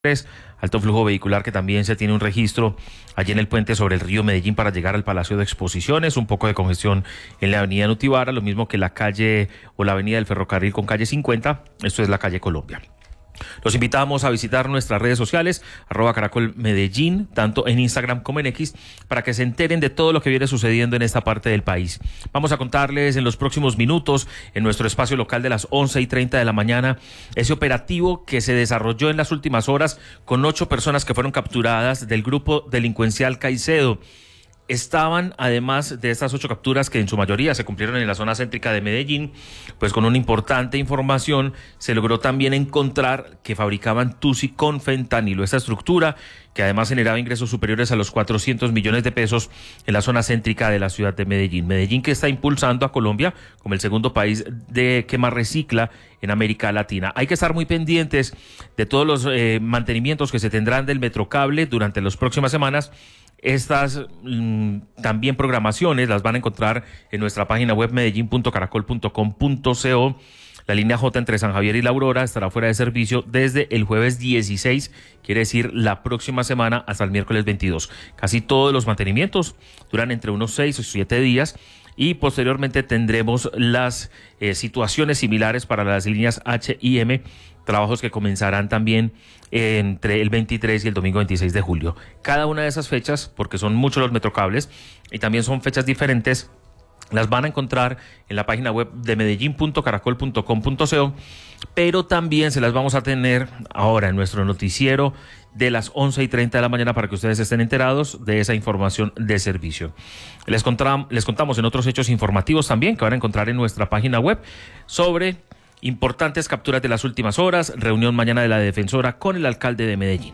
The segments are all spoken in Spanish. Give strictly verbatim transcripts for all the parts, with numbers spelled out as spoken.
alto flujo vehicular que también se tiene un registro allí en el puente sobre el río Medellín para llegar al Palacio de Exposiciones, un poco de congestión en la avenida Nutibara, lo mismo que la calle o la avenida del Ferrocarril con calle cincuenta, esto es la calle Colombia. Los invitamos a visitar nuestras redes sociales, arroba Caracol Medellín, tanto en Instagram como en X, para que se enteren de todo lo que viene sucediendo en esta parte del país. Vamos a contarles en los próximos minutos, en nuestro espacio local de las once y treinta de la mañana, ese operativo que se desarrolló en las últimas horas con ocho personas que fueron capturadas del grupo delincuencial Caicedo. Estaban, además de estas ocho capturas que en su mayoría se cumplieron en la zona céntrica de Medellín, pues con una importante información se logró también encontrar que fabricaban tusi con fentanilo. Esta estructura, que además generaba ingresos superiores a los cuatrocientos millones de pesos en la zona céntrica de la ciudad de Medellín. Medellín que está impulsando a Colombia como el segundo país de que más recicla en América Latina. Hay que estar muy pendientes de todos los eh, mantenimientos que se tendrán del Metrocable durante las próximas semanas. Estas mmm, también programaciones las van a encontrar en nuestra página web medellín punto caracol punto com punto co. La línea J entre San Javier y La Aurora estará fuera de servicio desde el jueves dieciséis, quiere decir la próxima semana, hasta el miércoles veintidós. Casi todos los mantenimientos duran entre unos seis o siete días y posteriormente tendremos las eh, situaciones similares para las líneas H y M, trabajos que comenzarán también entre el veintitrés y el domingo veintiséis de julio. Cada una de esas fechas, porque son muchos los metrocables y también son fechas diferentes, las van a encontrar en la página web de medellín punto caracol punto com punto co, pero también se las vamos a tener ahora en nuestro noticiero de las once y treinta de la mañana para que ustedes estén enterados de esa información de servicio. Les, contam- les contamos en otros hechos informativos también que van a encontrar en nuestra página web sobre importantes capturas de las últimas horas, reunión mañana de la defensora con el alcalde de Medellín.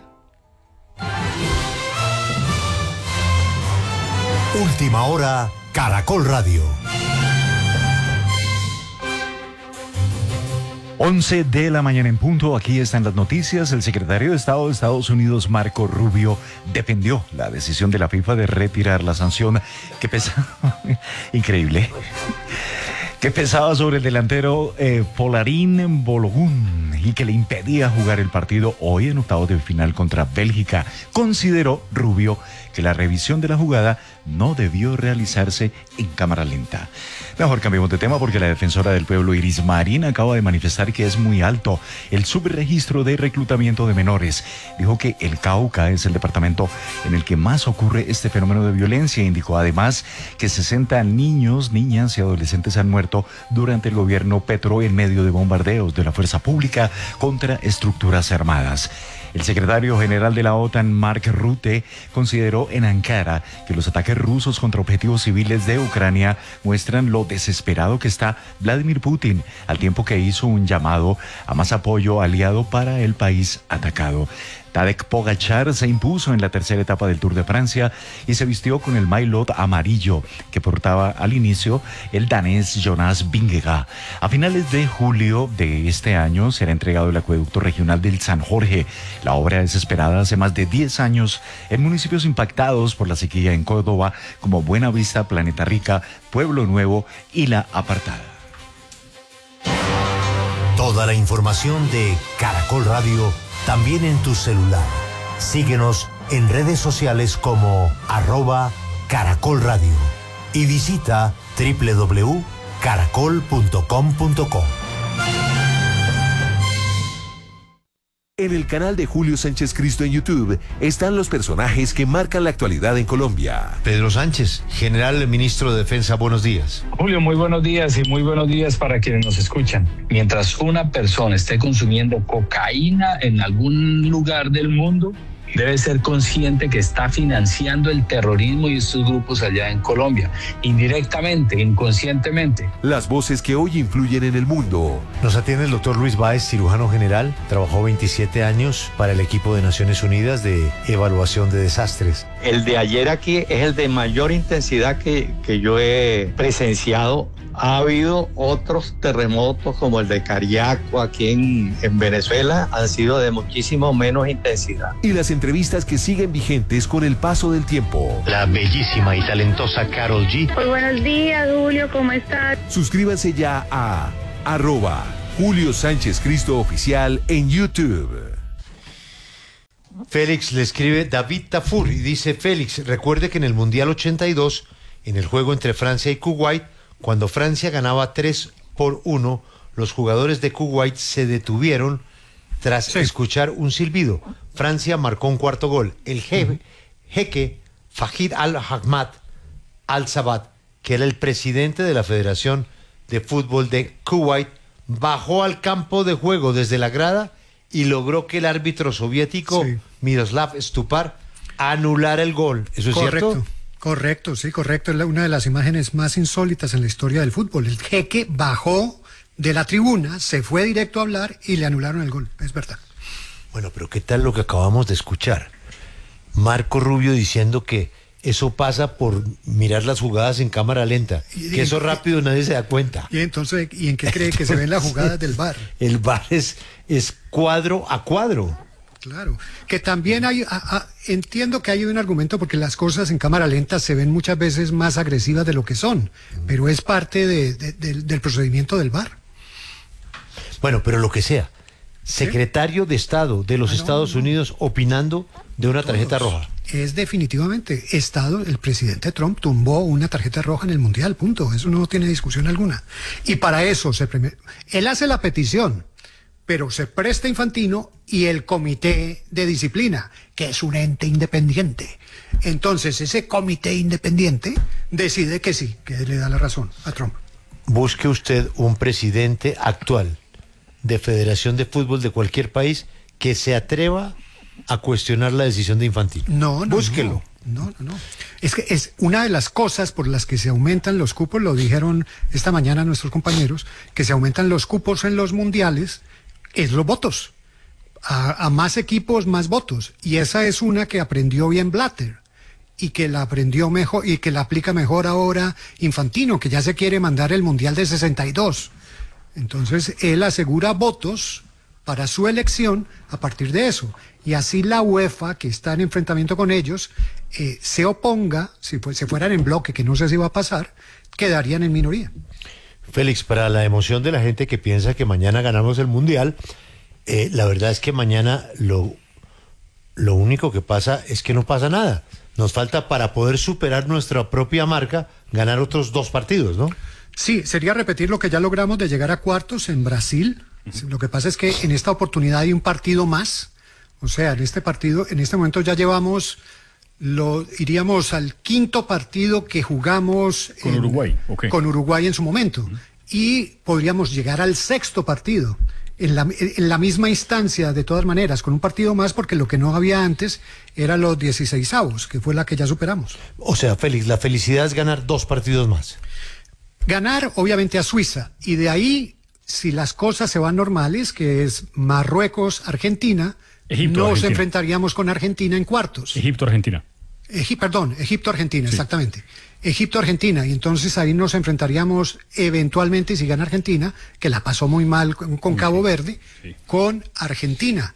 Última hora, Caracol Radio. once de la mañana en punto, aquí están las noticias. El secretario de Estado de Estados Unidos, Marco Rubio, defendió la decisión de la FIFA de retirar la sanción que pesa... Increíble. que pesaba sobre el delantero eh, Polarín Balogun y que le impedía jugar el partido hoy en octavos de final contra Bélgica. Consideró Rubio que la revisión de la jugada no debió realizarse en cámara lenta. Mejor cambiemos de tema porque la defensora del pueblo Iris Marín acaba de manifestar que es muy alto el subregistro de reclutamiento de menores. Dijo que el Cauca es el departamento en el que más ocurre este fenómeno de violencia. Indicó además que sesenta niños, niñas y adolescentes han muerto durante el gobierno Petro en medio de bombardeos de la fuerza pública contra estructuras armadas. El secretario general de la OTAN, Mark Rutte, consideró en Ankara que los ataques rusos contra objetivos civiles de Ucrania muestran lo desesperado que está Vladimir Putin, al tiempo que hizo un llamado a más apoyo aliado para el país atacado. Tadej Pogačar se impuso en la tercera etapa del Tour de Francia y se vistió con el maillot amarillo que portaba al inicio el danés Jonas Vingegaard. A finales de julio de este año será entregado el acueducto regional del San Jorge. La obra es esperada hace más de diez años en municipios impactados por la sequía en Córdoba como Buenavista, Planeta Rica, Pueblo Nuevo y La Apartada. Toda la información de Caracol Radio también en tu celular. Síguenos en redes sociales como arroba Caracol Radio y visita doble u doble u doble u punto caracol punto com punto co. En el canal de Julio Sánchez Cristo en YouTube están los personajes que marcan la actualidad en Colombia. Pedro Sánchez, general ministro de Defensa, buenos días. Julio, muy buenos días y muy buenos días para quienes nos escuchan. Mientras una persona esté consumiendo cocaína en algún lugar del mundo, debe ser consciente que está financiando el terrorismo y estos grupos allá en Colombia, indirectamente, inconscientemente. Las voces que hoy influyen en el mundo. Nos atiende el doctor Luis Báez, cirujano general. Trabajó veintisiete años para el equipo de Naciones Unidas de evaluación de desastres. El de ayer aquí es el de mayor intensidad que, que yo he presenciado. Ha habido otros terremotos como el de Cariaco aquí en, en Venezuela, han sido de muchísimo menos intensidad. Y las entrevistas que siguen vigentes con el paso del tiempo. La bellísima y talentosa Karol G. Muy buenos días, Julio, ¿cómo estás? Suscríbanse ya a arroba Julio Sánchez Cristo Oficial en YouTube. Félix le escribe David Tafur y dice: Félix, recuerde que en el Mundial ochenta y dos, en el juego entre Francia y Kuwait, cuando Francia ganaba tres por uno, los jugadores de Kuwait se detuvieron tras sí. escuchar un silbido. Francia marcó un cuarto gol. El jefe, uh-huh. jeque Fahid al-Ahmad al-Sabat, que era el presidente de la Federación de Fútbol de Kuwait, bajó al campo de juego desde la grada y logró que el árbitro soviético sí. Miroslav Stupar anulara el gol. ¿Eso es correcto, cierto? Correcto, sí, correcto. Es una de las imágenes más insólitas en la historia del fútbol. El jeque bajó de la tribuna, se fue directo a hablar y le anularon el gol. Es verdad. Bueno, pero ¿qué tal lo que acabamos de escuchar? Marco Rubio diciendo que eso pasa por mirar las jugadas en cámara lenta, y, que eso rápido nadie se da cuenta. Y entonces, ¿y en qué cree que se ven las jugadas del V A R? El V A R es, es cuadro a cuadro. Claro, que también hay, a, a, entiendo que hay un argumento porque las cosas en cámara lenta se ven muchas veces más agresivas de lo que son, pero es parte de, de, de, del procedimiento del V A R. Bueno, pero lo que sea, secretario ¿Sí? de Estado de los ah, no, Estados no, no. Unidos opinando de una tarjeta Todos. roja. Es definitivamente Estado, el presidente Trump tumbó una tarjeta roja en el Mundial, punto, eso no tiene discusión alguna. Y para eso, se premia, él hace la petición, pero se presta Infantino y el comité de disciplina, que es un ente independiente. Entonces, ese comité independiente decide que sí, que le da la razón a Trump. Busque usted un presidente actual de Federación de Fútbol de cualquier país que se atreva a cuestionar la decisión de Infantino. No, no. Búsquelo. No, no, no. Es que es una de las cosas por las que se aumentan los cupos, lo dijeron esta mañana nuestros compañeros, que se aumentan los cupos en los mundiales, es los votos. A, a más equipos, más votos. Y esa es una que aprendió bien Blatter y que la aprendió mejor y que la aplica mejor ahora Infantino, que ya se quiere mandar el mundial de sesenta y dos. Entonces él asegura votos para su elección a partir de eso. Y así la UEFA, que está en enfrentamiento con ellos, eh, se oponga, si pues, se fueran en bloque, que no sé si va a pasar, quedarían en minoría. Félix, para la emoción de la gente que piensa que mañana ganamos el Mundial, eh, la verdad es que mañana lo, lo único que pasa es que no pasa nada. Nos falta, para poder superar nuestra propia marca, ganar otros dos partidos, ¿no? Sí, sería repetir lo que ya logramos de llegar a cuartos en Brasil. Uh-huh. Lo que pasa es que en esta oportunidad hay un partido más. O sea, en este partido, en este momento ya llevamos, lo iríamos al quinto partido que jugamos con en, Uruguay, okay. con Uruguay en su momento. Uh-huh. Y podríamos llegar al sexto partido, en la, en la misma instancia, de todas maneras, con un partido más, porque lo que no había antes eran los dieciseisavos, que fue la que ya superamos. O sea, Félix, la felicidad es ganar dos partidos más. Ganar, obviamente, a Suiza, y de ahí, si las cosas se van normales, que es Marruecos-Argentina, Egipto, nos Argentina. enfrentaríamos con Argentina en cuartos. Egipto-Argentina. Egi- perdón, Egipto-Argentina, sí. exactamente. Egipto-Argentina, y entonces ahí nos enfrentaríamos eventualmente, si gana Argentina, que la pasó muy mal con, con Cabo Verde, sí. con Argentina.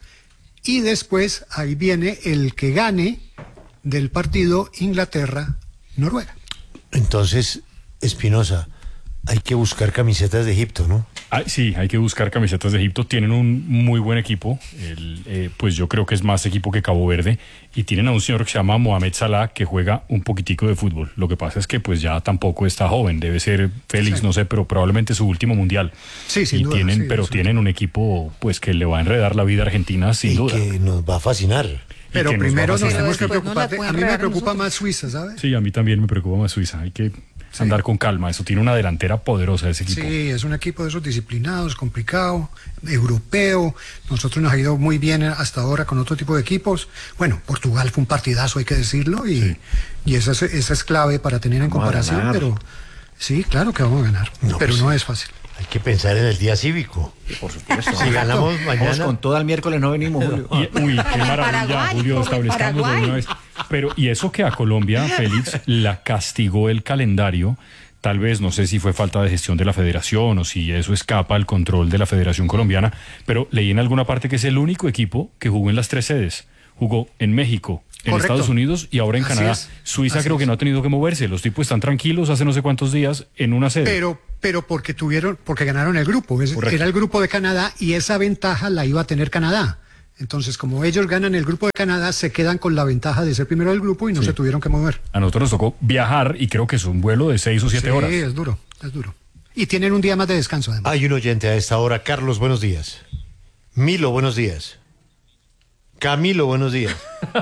Y después ahí viene el que gane del partido Inglaterra-Noruega. Entonces, Espinosa, hay que buscar camisetas de Egipto, ¿no? Ah, sí, hay que buscar camisetas de Egipto. Tienen un muy buen equipo. El, eh, pues yo creo que es más equipo que Cabo Verde. Y tienen a un señor que se llama Mohamed Salah, que juega un poquitico de fútbol. Lo que pasa es que pues ya tampoco está joven. Debe ser Félix, sí. no sé, pero probablemente su último mundial. Sí, sin y duda. Tienen, sí, pero sí. tienen un equipo pues que le va a enredar la vida a Argentina, sin y duda. que nos va a fascinar. Pero primero nos, nos tenemos que preocupar. No a mí me preocupa más Suiza, ¿sabes? Sí, a mí también me preocupa más Suiza. Hay que sí. andar con calma. Eso tiene una delantera poderosa ese equipo. Sí, es un equipo de esos disciplinados, complicado, europeo. Nosotros nos ha ido muy bien hasta ahora con otro tipo de equipos. Bueno, Portugal fue un partidazo, hay que decirlo, y, sí. y esa, es, esa es clave para tener en vamos comparación. Pero sí, claro que vamos a ganar, no, pero pues, no es fácil. Hay que pensar en el día cívico. Sí, por supuesto. Si ganamos mañana. Vamos con todo el miércoles, no venimos, Julio. Y, uy, qué maravilla, Julio, establezcamos de una vez. Pero, y eso que a Colombia, Félix, la castigó el calendario. Tal vez, no sé si fue falta de gestión de la federación o si eso escapa al control de la Federación Colombiana, pero leí en alguna parte que es el único equipo que jugó en las tres sedes. Jugó en México, en Correcto. Estados Unidos y ahora en Así Canadá. es. Suiza Así creo es. que no ha tenido que moverse. Los tipos están tranquilos hace no sé cuántos días en una sede. Pero, pero porque tuvieron, porque ganaron el grupo. Es, era el grupo de Canadá y esa ventaja la iba a tener Canadá. Entonces, como ellos ganan el grupo de Canadá, se quedan con la ventaja de ser primero del grupo y no Sí. se tuvieron que mover. A nosotros nos tocó viajar y creo que es un vuelo de seis o siete Sí, horas. es duro, es duro. Y tienen un día más de descanso, además. Hay un oyente a esta hora. Carlos, buenos días. Milo, buenos días. Camilo, buenos días.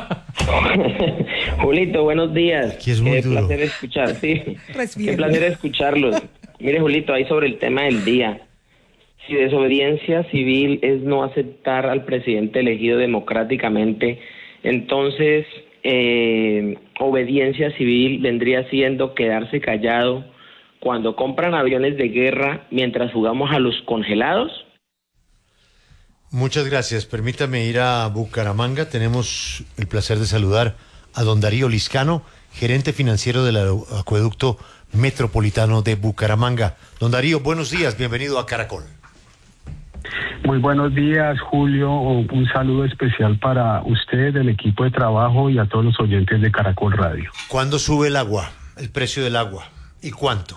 Julito, buenos días. Aquí es muy Qué duro. placer escuchar, sí. Respire. Qué placer escucharlos. Mire, Julito, ahí sobre el tema del día. Si desobediencia civil es no aceptar al presidente elegido democráticamente, entonces eh, obediencia civil vendría siendo quedarse callado cuando compran aviones de guerra mientras jugamos a los congelados. Muchas gracias. Permítame ir a Bucaramanga. Tenemos el placer de saludar a don Darío Liscano, gerente financiero del Acueducto Metropolitano de Bucaramanga. Don Darío, buenos días. Bienvenido a Caracol. Muy buenos días, Julio. Un saludo especial para usted, el equipo de trabajo y a todos los oyentes de Caracol Radio. ¿Cuándo sube el agua, el precio del agua? ¿Y cuánto?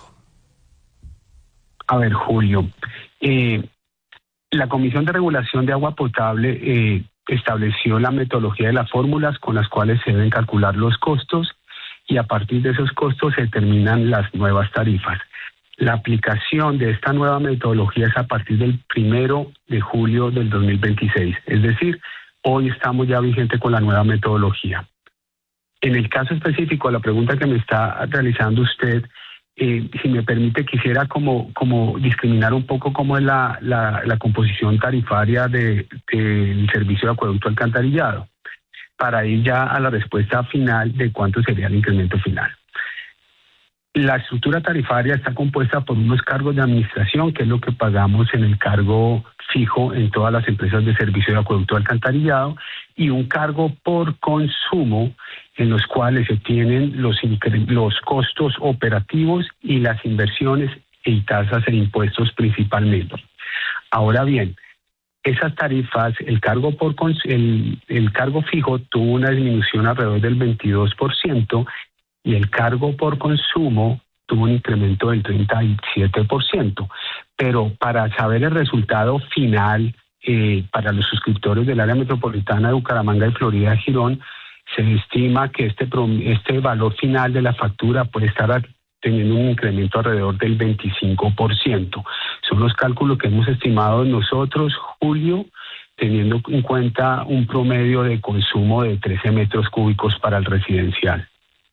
A ver, Julio, eh, la Comisión de Regulación de Agua Potable eh, estableció la metodología de las fórmulas con las cuales se deben calcular los costos y a partir de esos costos se determinan las nuevas tarifas. La aplicación de esta nueva metodología es a partir del primero de julio del dos mil veintiséis, es decir, hoy estamos ya vigentes con la nueva metodología. En el caso específico, la pregunta que me está realizando usted, eh, si me permite, quisiera como, como discriminar un poco cómo es la, la, la composición tarifaria de, del servicio de acueducto alcantarillado, para ir ya a la respuesta final de cuánto sería el incremento final. La estructura tarifaria está compuesta por unos cargos de administración, que es lo que pagamos en el cargo fijo en todas las empresas de servicio de acueducto alcantarillado, y un cargo por consumo en los cuales se tienen los, los costos operativos y las inversiones y tasas e impuestos principalmente. Ahora bien, esas tarifas, el cargo por el, el cargo fijo tuvo una disminución alrededor del veintidós por ciento y el cargo por consumo tuvo un incremento del treinta y siete por ciento. Pero para saber el resultado final eh, para los suscriptores del área metropolitana de Bucaramanga y Florida Girón, se estima que este, este valor final de la factura puede estar teniendo un incremento alrededor del veinticinco por ciento. Son los cálculos que hemos estimado nosotros, Julio, teniendo en cuenta un promedio de consumo de trece metros cúbicos para el residencial.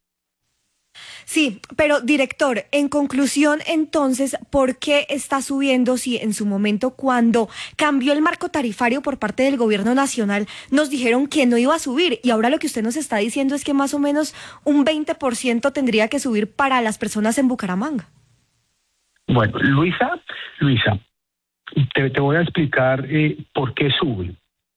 Sí, pero director, en conclusión, entonces, ¿por qué está subiendo si en su momento cuando cambió el marco tarifario por parte del gobierno nacional nos dijeron que no iba a subir y ahora lo que usted nos está diciendo es que más o menos un veinte por ciento tendría que subir para las personas en Bucaramanga? Bueno, Luisa, Luisa, te, te voy a explicar eh, por qué sube.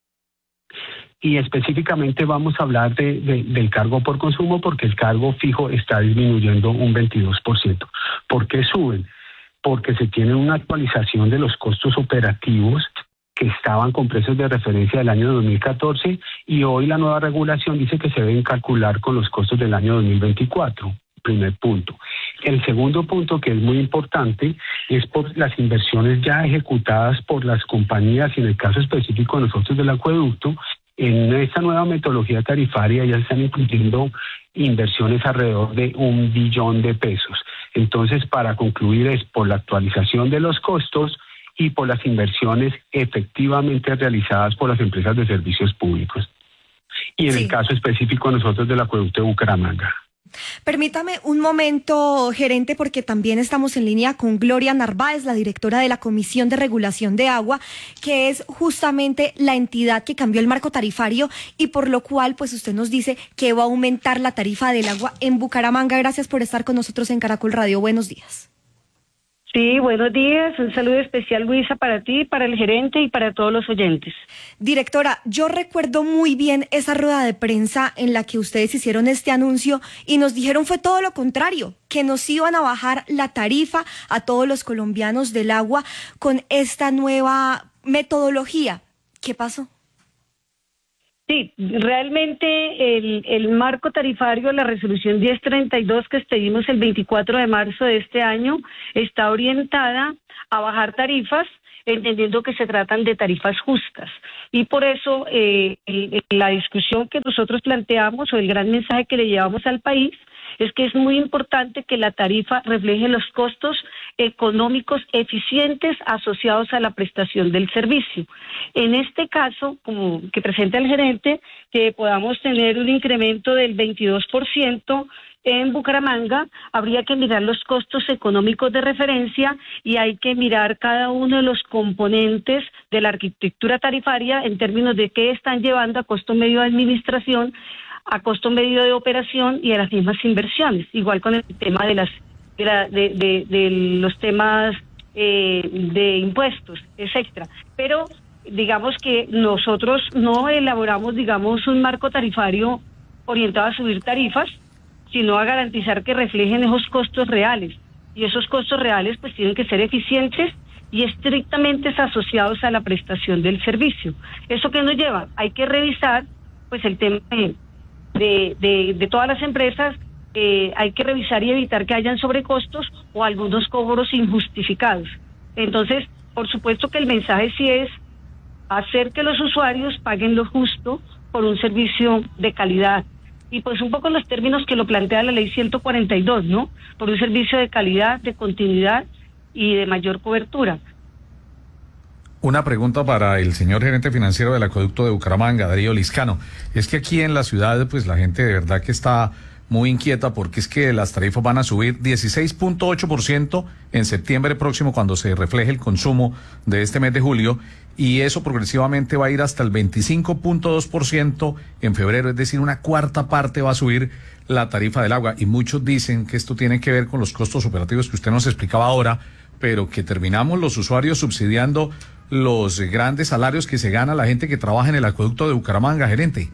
Y específicamente vamos a hablar de, de, del cargo por consumo porque el cargo fijo está disminuyendo un veintidós por ciento. ¿Por qué suben? Porque se tiene una actualización de los costos operativos que estaban con precios de referencia del año dos mil catorce y hoy la nueva regulación dice que se deben calcular con los costos del año dos mil veinticuatro. Primer punto. El segundo punto, que es muy importante, es por las inversiones ya ejecutadas por las compañías y en el caso específico de nosotros del acueducto. En esta nueva metodología tarifaria ya se están incluyendo inversiones alrededor de un billón de pesos. Entonces, para concluir, es por la actualización de los costos y por las inversiones efectivamente realizadas por las empresas de servicios públicos. Y en sí. el caso específico nosotros del acueducto de Bucaramanga. Permítame un momento, gerente, porque también estamos en línea con Gloria Narváez, la directora de la Comisión de Regulación de Agua, que es justamente la entidad que cambió el marco tarifario y por lo cual pues usted nos dice que va a aumentar la tarifa del agua en Bucaramanga. Gracias por estar con nosotros en Caracol Radio. Buenos días. Sí, buenos días. Un saludo especial, Luisa, para ti, para el gerente y para todos los oyentes. Directora, yo recuerdo muy bien esa rueda de prensa en la que ustedes hicieron este anuncio y nos dijeron fue todo lo contrario, que nos iban a bajar la tarifa a todos los colombianos del agua con esta nueva metodología. ¿Qué pasó? Sí, realmente el, el marco tarifario, la resolución diez treinta y dos que expedimos el veinticuatro de marzo de este año, está orientada a bajar tarifas entendiendo que se tratan de tarifas justas. Y por eso eh, el, la discusión que nosotros planteamos o el gran mensaje que le llevamos al país es que es muy importante que la tarifa refleje los costos económicos eficientes asociados a la prestación del servicio. En este caso, como que presenta el gerente, que podamos tener un incremento del veintidós por ciento en Bucaramanga, habría que mirar los costos económicos de referencia y hay que mirar cada uno de los componentes de la arquitectura tarifaria en términos de qué están llevando a costo medio de administración, a costo medio de operación y a las mismas inversiones. Igual con el tema de las de, la, de, de, de los temas eh, de impuestos, etcétera. Pero digamos que nosotros no elaboramos, digamos, un marco tarifario orientado a subir tarifas, sino a garantizar que reflejen esos costos reales. Y esos costos reales pues tienen que ser eficientes y estrictamente asociados a la prestación del servicio. ¿Eso qué nos lleva? Hay que revisar pues el tema de, de, de, de todas las empresas, eh, hay que revisar y evitar que hayan sobrecostos o algunos cobros injustificados. Entonces, por supuesto que el mensaje sí es hacer que los usuarios paguen lo justo por un servicio de calidad. Y pues un poco los términos que lo plantea la ley ciento cuarenta y dos, ¿no? Por un servicio de calidad, de continuidad y de mayor cobertura. Una pregunta para el señor gerente financiero del acueducto de Bucaramanga, Darío Liscano. Es que aquí en la ciudad, pues la gente de verdad que está muy inquieta porque es que las tarifas van a subir dieciséis punto ocho por ciento en septiembre próximo cuando se refleje el consumo de este mes de julio, y eso progresivamente va a ir hasta el veinticinco punto dos por ciento en febrero, es decir, una cuarta parte va a subir la tarifa del agua, y muchos dicen que esto tiene que ver con los costos operativos que usted nos explicaba ahora, pero que terminamos los usuarios subsidiando los grandes salarios que se gana la gente que trabaja en el acueducto de Bucaramanga, gerente.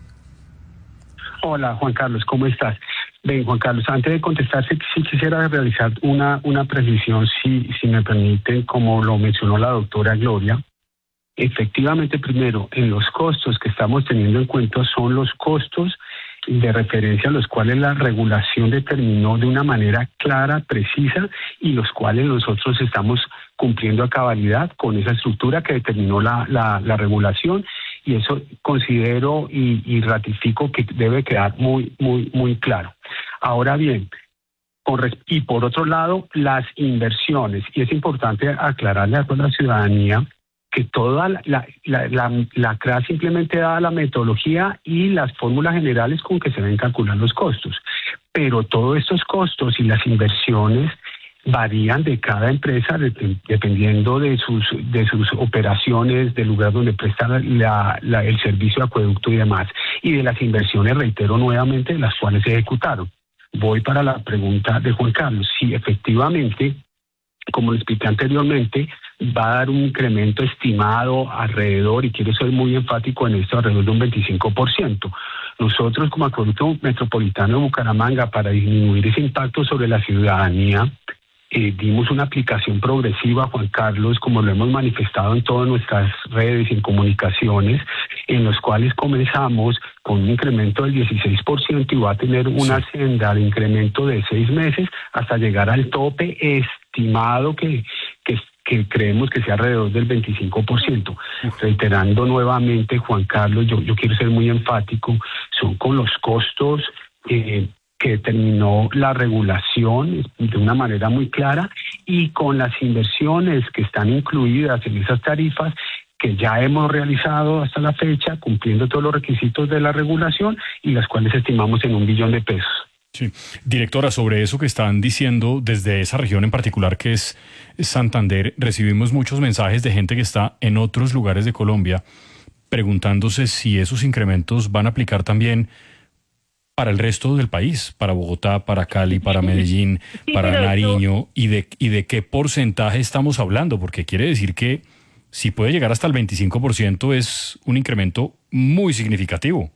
Hola, Juan Carlos, ¿cómo estás? Ven, Juan Carlos, antes de contestar, sí, sí quisiera realizar una, una precisión, si, si me permiten, como lo mencionó la doctora Gloria. Efectivamente, primero, en los costos que estamos teniendo en cuenta son los costos de referencia a los cuales la regulación determinó de una manera clara, precisa, y los cuales nosotros estamos cumpliendo a cabalidad con esa estructura que determinó la, la, la regulación, y eso considero y, y ratifico que debe quedar muy, muy, muy claro. Ahora bien, por, y por otro lado, las inversiones, y es importante aclararle a toda la ciudadanía que toda la, la, la, la, la C R A simplemente da la metodología y las fórmulas generales con que se deben calcular los costos, pero todos estos costos y las inversiones varían de cada empresa dependiendo de sus de sus operaciones, del lugar donde presta la, la, el servicio de acueducto y demás, y de las inversiones, reitero nuevamente, las cuales se ejecutaron. Voy para la pregunta de Juan Carlos. Sí, efectivamente, como lo expliqué anteriormente, va a dar un incremento estimado alrededor, y quiero ser muy enfático en esto, alrededor de un veinticinco por ciento. Nosotros como Acueducto Metropolitano de Bucaramanga, para disminuir ese impacto sobre la ciudadanía, eh, dimos una aplicación progresiva, Juan Carlos, como lo hemos manifestado en todas nuestras redes y en comunicaciones, en los cuales comenzamos con un incremento del dieciséis por ciento y va a tener una senda de incremento de seis meses hasta llegar al tope estimado que, que, que creemos que sea alrededor del veinticinco por ciento. Reiterando nuevamente, Juan Carlos, yo, yo quiero ser muy enfático, son con los costos eh, que determinó la regulación de una manera muy clara, y con las inversiones que están incluidas en esas tarifas que ya hemos realizado hasta la fecha, cumpliendo todos los requisitos de la regulación, y las cuales estimamos en un billón de pesos. Sí. Directora, sobre eso que están diciendo desde esa región en particular que es Santander, recibimos muchos mensajes de gente que está en otros lugares de Colombia preguntándose si esos incrementos van a aplicar también para el resto del país, para Bogotá, para Cali, para Medellín, sí, para Nariño, y de, y de qué porcentaje estamos hablando, porque quiere decir que si puede llegar hasta el veinticinco por ciento es un incremento muy significativo.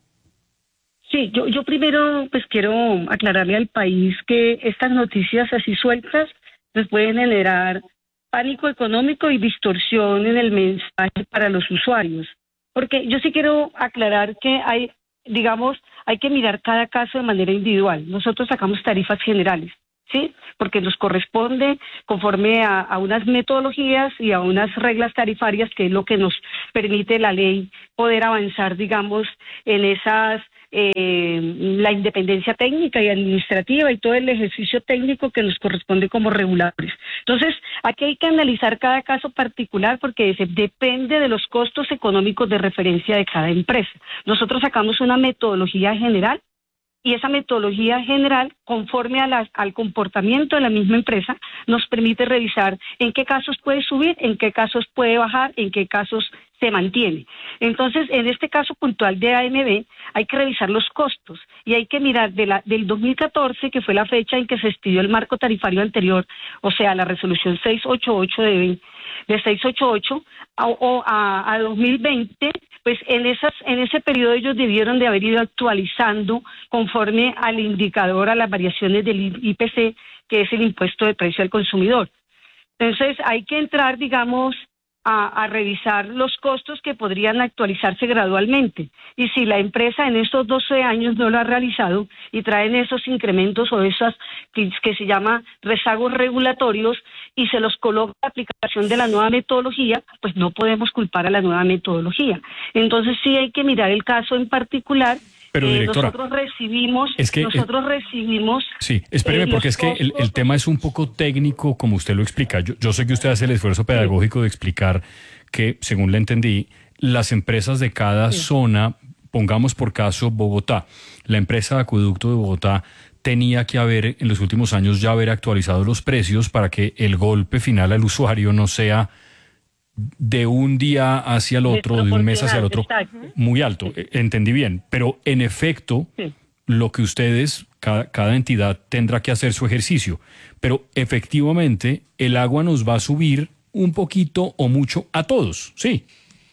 Sí, yo, yo primero pues quiero aclararle al país que estas noticias así sueltas pues pueden generar pánico económico y distorsión en el mensaje para los usuarios. Porque yo sí quiero aclarar que hay, digamos, hay que mirar cada caso de manera individual. Nosotros sacamos tarifas generales. ¿sí? Porque nos corresponde conforme a, a unas metodologías y a unas reglas tarifarias, que es lo que nos permite la ley poder avanzar, digamos, en esas, eh, la independencia técnica y administrativa y todo el ejercicio técnico que nos corresponde como reguladores. Entonces, aquí hay que analizar cada caso particular porque se depende de los costos económicos de referencia de cada empresa. Nosotros sacamos una metodología general, y esa metodología general, conforme a la, al comportamiento de la misma empresa, nos permite revisar en qué casos puede subir, en qué casos puede bajar, en qué casos se mantiene. Entonces, en este caso puntual de A M B, hay que revisar los costos y hay que mirar de la, del dos mil catorce, que fue la fecha en que se expidió el marco tarifario anterior, o sea, la resolución seiscientos ochenta y ocho de, de seiscientos ochenta y ocho, a, o a, a dos mil veinte, pues en esas en ese periodo ellos debieron de haber ido actualizando conforme al indicador, a las variaciones del I P C, que es el impuesto de precio al consumidor. Entonces hay que entrar, digamos, a, a revisar los costos que podrían actualizarse gradualmente. Y si la empresa en estos doce años no lo ha realizado y traen esos incrementos o esas que, que se llama rezagos regulatorios y se los coloca la aplicación de la nueva metodología, pues no podemos culpar a la nueva metodología. Entonces sí hay que mirar el caso en particular. Pero, eh, directora, nosotros recibimos, es que, nosotros recibimos. Sí, espéreme, eh, porque es que el, el tema es un poco técnico, como usted lo explica. Yo, yo sé que usted hace el esfuerzo pedagógico de explicar que, según le entendí, las empresas de cada sí. zona, pongamos por caso Bogotá, la empresa de acueducto de Bogotá tenía que haber, en los últimos años, ya haber actualizado los precios para que el golpe final al usuario no sea de un día hacia el otro, de un mes hacia el otro, exacto. muy alto. Sí. Entendí bien, pero en efecto, sí. lo que ustedes, cada, cada entidad tendrá que hacer su ejercicio, pero efectivamente el agua nos va a subir un poquito o mucho a todos, ¿sí?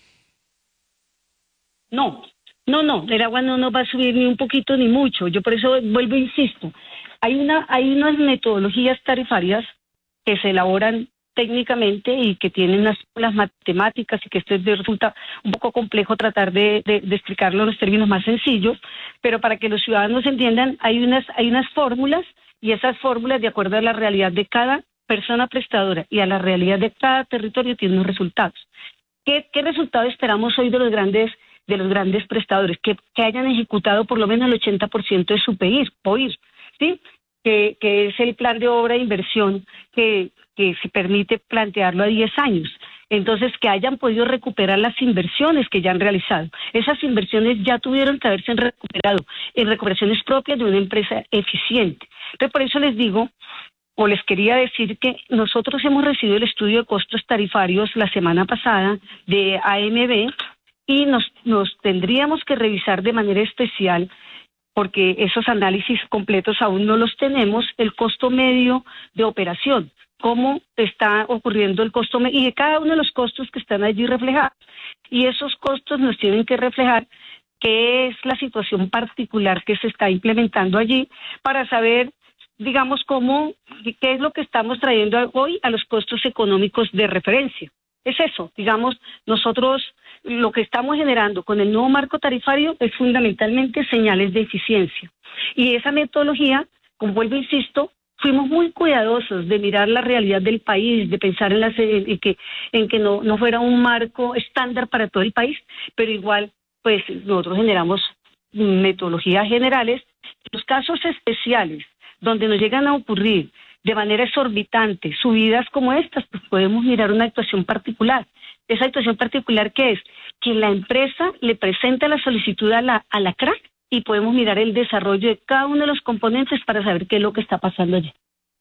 No, no, no, el agua no nos va a subir ni un poquito ni mucho. Yo por eso vuelvo e insisto, hay una, hay unas metodologías tarifarias que se elaboran técnicamente y que tienen unas las matemáticas y que esto resulta un poco complejo tratar de, de, de explicarlo en los términos más sencillos, pero para que los ciudadanos entiendan, hay unas, hay unas fórmulas y esas fórmulas, de acuerdo a la realidad de cada persona prestadora y a la realidad de cada territorio, tienen unos resultados. ¿Qué, qué resultado esperamos hoy de los grandes de los grandes prestadores? Que, que hayan ejecutado por lo menos el ochenta por ciento de su P I R, P O I R, ¿sí? Que, que es el plan de obra de inversión que, que se permite plantearlo a diez años. Entonces, que hayan podido recuperar las inversiones que ya han realizado. Esas inversiones ya tuvieron que haberse recuperado en recuperaciones propias de una empresa eficiente. Entonces, por eso les digo, o les quería decir que nosotros hemos recibido el estudio de costos tarifarios la semana pasada de A M B y nos, nos tendríamos que revisar de manera especial, porque esos análisis completos aún no los tenemos, el costo medio de operación, cómo está ocurriendo el costo medio y de cada uno de los costos que están allí reflejados. Y esos costos nos tienen que reflejar qué es la situación particular que se está implementando allí para saber, digamos, cómo, qué es lo que estamos trayendo hoy a los costos económicos de referencia. Es eso, digamos, nosotros lo que estamos generando con el nuevo marco tarifario es fundamentalmente señales de eficiencia. Y esa metodología, como vuelvo e insisto, fuimos muy cuidadosos de mirar la realidad del país, de pensar en, la, en que, en que no, no fuera un marco estándar para todo el país, pero igual, pues nosotros generamos metodologías generales. Los casos especiales, donde nos llegan a ocurrir de manera exorbitante subidas como estas, pues podemos mirar una actuación particular. Esa actuación particular, ¿qué es? Que la empresa le presenta la solicitud a la, a la C R A C y podemos mirar el desarrollo de cada uno de los componentes para saber qué es lo que está pasando allí.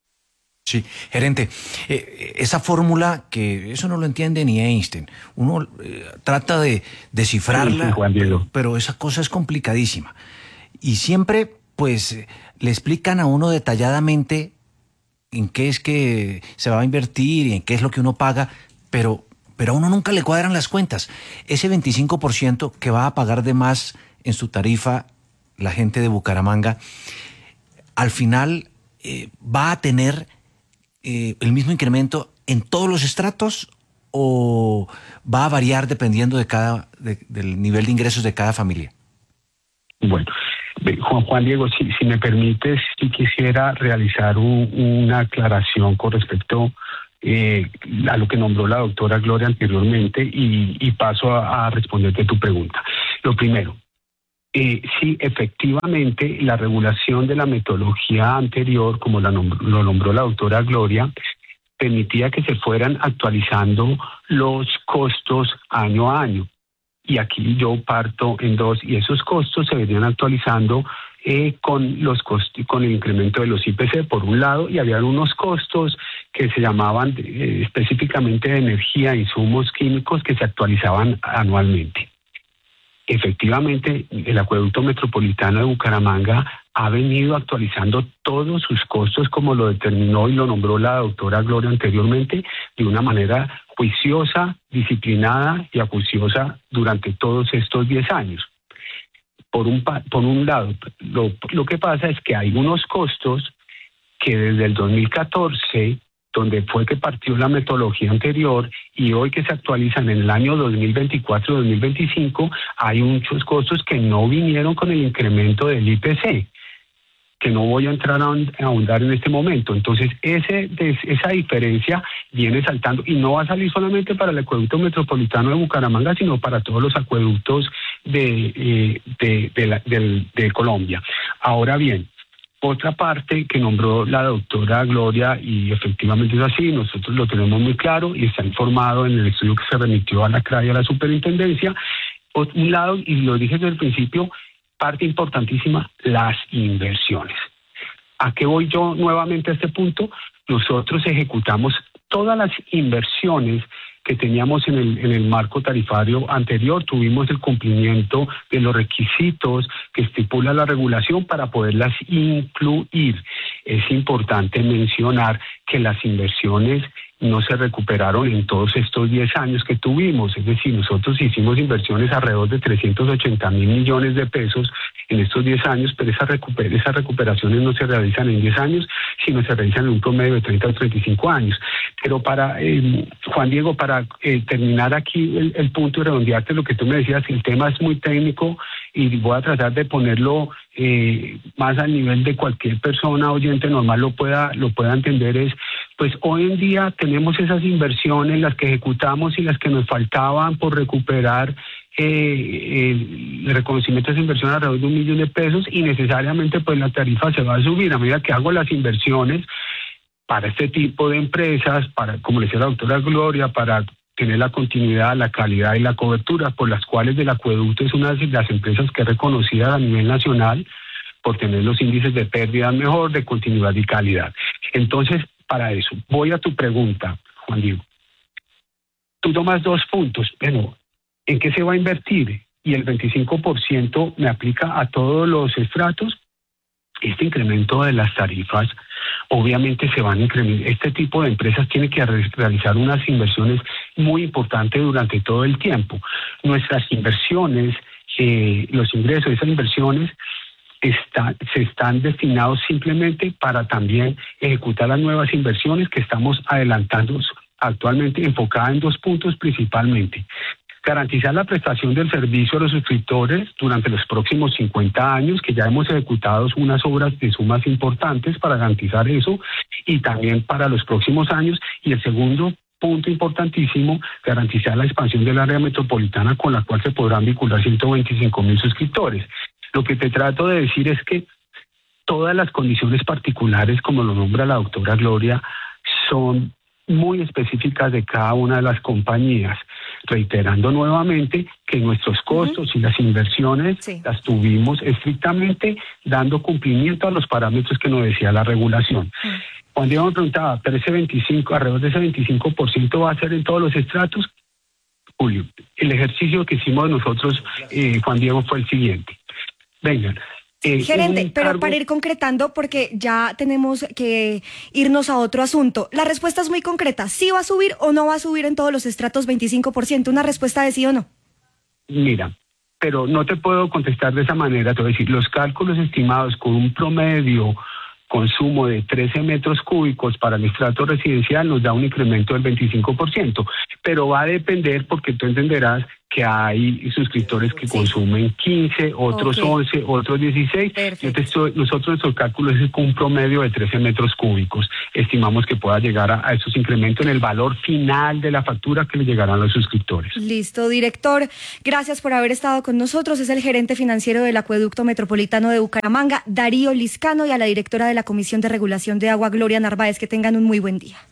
Sí, gerente, eh, esa fórmula que eso no lo entiende ni Einstein, uno eh, trata de descifrarla, sí, Juan Diego. Pero, pero esa cosa es complicadísima. Y siempre, pues, le explican a uno detalladamente en qué es que se va a invertir y en qué es lo que uno paga, pero, pero a uno nunca le cuadran las cuentas. Ese veinticinco por ciento que va a pagar de más en su tarifa la gente de Bucaramanga, al final eh, va a tener eh, el mismo incremento en todos los estratos o va a variar dependiendo de cada de, del nivel de ingresos de cada familia. Bueno, Juan, Juan Diego, si, si me permites, si quisiera realizar un, una aclaración con respecto eh, a lo que nombró la doctora Gloria anteriormente y, y paso a, a responderte tu pregunta. Lo primero, eh, sí, efectivamente, la regulación de la metodología anterior, como la nombró, lo nombró la doctora Gloria, permitía que se fueran actualizando los costos año a año. Y aquí yo parto en dos, y esos costos se venían actualizando eh, con los cost- con el incremento de los I P C por un lado, y había unos costos que se llamaban eh, específicamente de energía, insumos químicos, que se actualizaban anualmente. Efectivamente, el acueducto metropolitano de Bucaramanga ha venido actualizando todos sus costos, como lo determinó y lo nombró la doctora Gloria anteriormente, de una manera juiciosa, disciplinada y acuciosa durante todos estos diez años. Por un, por un lado, lo, lo que pasa es que hay unos costos que desde el dos mil catorce, donde fue que partió la metodología anterior, y hoy que se actualizan en el año dos mil veinticuatro dos mil veinticinco, hay muchos costos que no vinieron con el incremento del I P C, que no voy a entrar a ahondar en este momento. Entonces, ese, esa diferencia viene saltando, y no va a salir solamente para el acueducto metropolitano de Bucaramanga, sino para todos los acueductos de, eh, de, de, la, de, de Colombia. Ahora bien, otra parte que nombró la doctora Gloria, y efectivamente es así, nosotros lo tenemos muy claro y está informado en el estudio que se remitió a la C R A y a la superintendencia. Por un lado, y lo dije desde el principio, parte importantísima, las inversiones. ¿A qué voy yo nuevamente a este punto? Nosotros ejecutamos todas las inversiones que teníamos en el, en el marco tarifario anterior. Tuvimos el cumplimiento de los requisitos que estipula la regulación para poderlas incluir. Es importante mencionar que las inversiones no se recuperaron en todos estos diez años que tuvimos. Es decir, nosotros hicimos inversiones alrededor de trescientos ochenta mil millones de pesos en estos diez años, pero esas, recuper esas recuperaciones no se realizan en diez años, sino se realizan en un promedio de treinta o treinta y cinco años. Pero para, eh, Juan Diego, para eh, terminar aquí el, el punto y redondearte lo que tú me decías, el tema es muy técnico y voy a tratar de ponerlo eh, más al nivel de cualquier persona oyente normal lo pueda, lo pueda entender. Es, pues hoy en día tenemos esas inversiones, las que ejecutamos y las que nos faltaban por recuperar eh, el, el reconocimiento de esa inversión alrededor de un millón de pesos, y necesariamente pues la tarifa se va a subir a medida que hago las inversiones para este tipo de empresas, para, como le decía la doctora Gloria, para tener la continuidad, la calidad y la cobertura, por las cuales del acueducto es una de las empresas que es reconocida a nivel nacional por tener los índices de pérdida mejor, de continuidad y calidad. Entonces, para eso, voy a tu pregunta, Juan Diego. Tú tomas dos puntos, pero ¿en qué se va a invertir? Y el veinticinco por ciento me aplica a todos los estratos. Este incremento de las tarifas, obviamente se van a incrementar. Este tipo de empresas tiene que re realizar unas inversiones muy importantes durante todo el tiempo. Nuestras inversiones, eh, los ingresos de esas inversiones, Está, se están destinados simplemente para también ejecutar las nuevas inversiones que estamos adelantando actualmente, enfocada en dos puntos principalmente. Garantizar la prestación del servicio a los suscriptores durante los próximos cincuenta años, que ya hemos ejecutado unas obras de sumas importantes para garantizar eso, y también para los próximos años. Y el segundo punto importantísimo, garantizar la expansión del área metropolitana, con la cual se podrán vincular ciento veinticinco mil suscriptores. Lo que te trato de decir es que todas las condiciones particulares, como lo nombra la doctora Gloria, son muy específicas de cada una de las compañías, reiterando nuevamente que nuestros costos uh-huh. y las inversiones sí. las tuvimos estrictamente dando cumplimiento a los parámetros que nos decía la regulación. Uh-huh. Cuando yo me preguntaba, pero ese veinticinco, alrededor de ese veinticinco por ciento va a ser en todos los estratos, Julio, el ejercicio que hicimos nosotros, eh, Juan Diego, fue el siguiente. Vengan. Eh, Gerente, pero cargo... para ir concretando, porque ya tenemos que irnos a otro asunto. La respuesta es muy concreta. ¿Sí va a subir o no va a subir en todos los estratos veinticinco por ciento? ¿Una respuesta de sí o no? Mira, pero no te puedo contestar de esa manera. Te voy a decir, los cálculos estimados con un promedio consumo de trece metros cúbicos para el estrato residencial nos da un incremento del veinticinco por ciento. pero va a depender porque tú entenderás que hay suscriptores que sí. consumen quince, otros okay. once, otros dieciséis. Yo te estoy, nosotros nuestro cálculo es con un promedio de trece metros cúbicos. Estimamos que pueda llegar a, a esos incrementos en el valor final de la factura que le llegarán a los suscriptores. Listo, director. Gracias por haber estado con nosotros. Es el gerente financiero del Acueducto Metropolitano de Bucaramanga, Darío Liscano, y a la directora de la Comisión de Regulación de Agua, Gloria Narváez. Que tengan un muy buen día.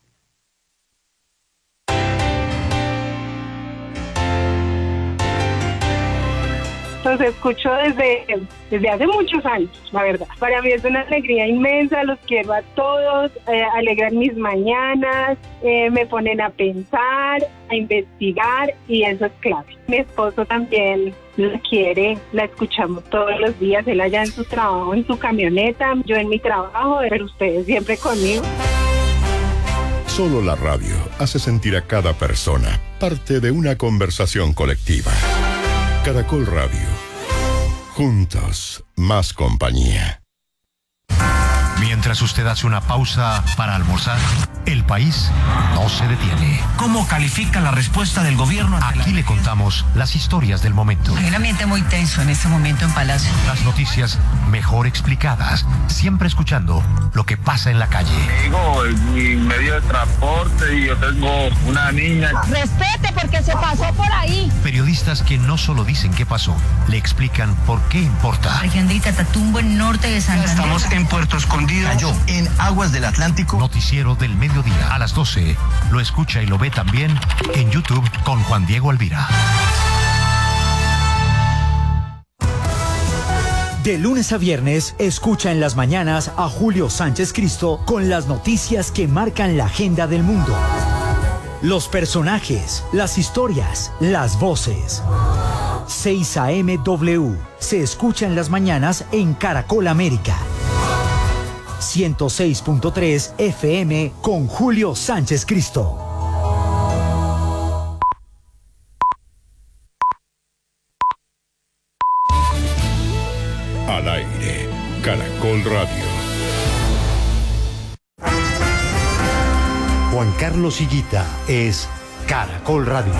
Los escucho desde, desde hace muchos años, la verdad. Para mí es una alegría inmensa, los quiero a todos, eh, alegran mis mañanas, eh, me ponen a pensar, a investigar, y eso es clave. Mi esposo también la quiere, la escuchamos todos los días, él allá en su trabajo, en su camioneta, yo en mi trabajo, pero ustedes siempre conmigo. Solo la radio hace sentir a cada persona parte de una conversación colectiva. Caracol Radio. Juntos, más compañía. Mientras usted hace una pausa para almorzar, el país no se detiene. ¿Cómo califica la respuesta del gobierno? Aquí le contamos las historias del momento. Hay un ambiente muy tenso en este momento en Palacio. Las noticias mejor explicadas, siempre escuchando lo que pasa en la calle. Digo, mi medio de transporte y yo tengo una niña. Respete porque se pasó por ahí. Periodistas que no solo dicen qué pasó, le explican por qué importa. Región de Itatumbo, en norte de Santander. Estamos en Puerto Escondido. Cayó en aguas del Atlántico. Noticiero del mediodía a las doce. Lo escucha y lo ve también en YouTube con Juan Diego Alvira. De lunes a viernes, escucha en las mañanas a Julio Sánchez Cristo con las noticias que marcan la agenda del mundo. Los personajes, las historias, las voces. seis A M W se escucha en las mañanas en Caracol América. ciento seis punto tres F M con Julio Sánchez Cristo. Al aire, Caracol Radio. Juan Carlos Higuita es Caracol Radio.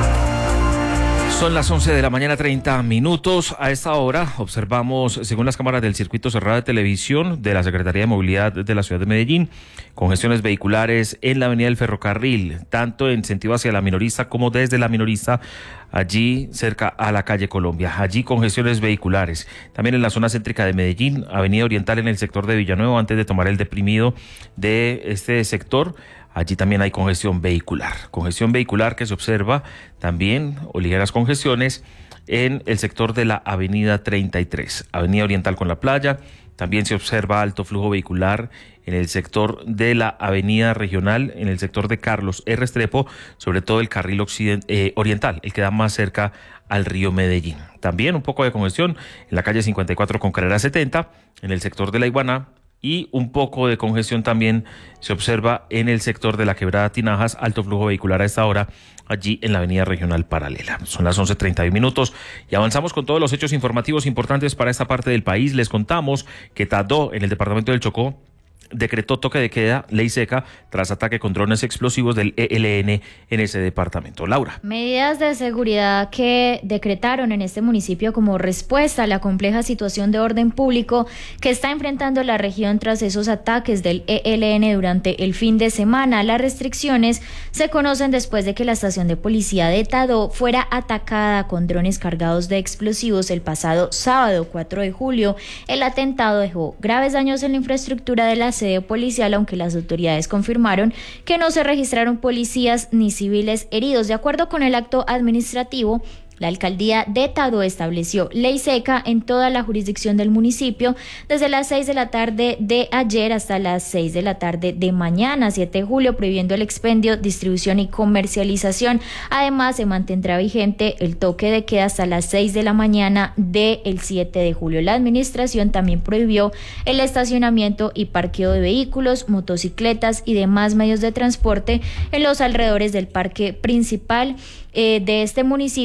Son las once de la mañana, treinta minutos. A esta hora observamos, según las cámaras del circuito cerrado de televisión de la Secretaría de Movilidad de la ciudad de Medellín, congestiones vehiculares en la avenida del Ferrocarril, tanto en sentido hacia la minorista como desde la minorista, allí cerca a la calle Colombia. Allí congestiones vehiculares. También en la zona céntrica de Medellín, avenida Oriental en el sector de Villanueva, antes de tomar el deprimido de este sector. Allí también hay congestión vehicular. Congestión vehicular que se observa también, o ligeras congestiones, en el sector de la avenida treinta y tres, avenida Oriental con la playa. También se observa alto flujo vehicular en el sector de la avenida Regional, en el sector de Carlos R. Restrepo, sobre todo el carril occident- eh, oriental, el que da más cerca al río Medellín. También un poco de congestión en la calle cincuenta y cuatro con carrera setenta, en el sector de la Iguaná, y un poco de congestión también se observa en el sector de la Quebrada Tinajas, alto flujo vehicular a esta hora, allí en la avenida Regional Paralela. Son las once treinta y un minutos y avanzamos con todos los hechos informativos importantes para esta parte del país. Les contamos que Tadó, en el departamento del Chocó, decretó toque de queda, ley seca, tras ataque con drones explosivos del E L N en ese departamento. Laura. Medidas de seguridad que decretaron en este municipio como respuesta a la compleja situación de orden público que está enfrentando la región tras esos ataques del E L N durante el fin de semana. Las restricciones se conocen después de que la estación de policía de Tadó fuera atacada con drones cargados de explosivos el pasado sábado cuatro de julio. El atentado dejó graves daños en la infraestructura de la sede policial, aunque las autoridades confirmaron que no se registraron policías ni civiles heridos. De acuerdo con el acto administrativo, la alcaldía de Tadó estableció ley seca en toda la jurisdicción del municipio desde las seis de la tarde de ayer hasta las seis de la tarde de mañana, siete de julio, prohibiendo el expendio, distribución y comercialización. Además, se mantendrá vigente el toque de queda hasta las seis de la mañana del siete de julio. La administración también prohibió el estacionamiento y parqueo de vehículos, motocicletas y demás medios de transporte en los alrededores del parque principal eh, de este municipio, con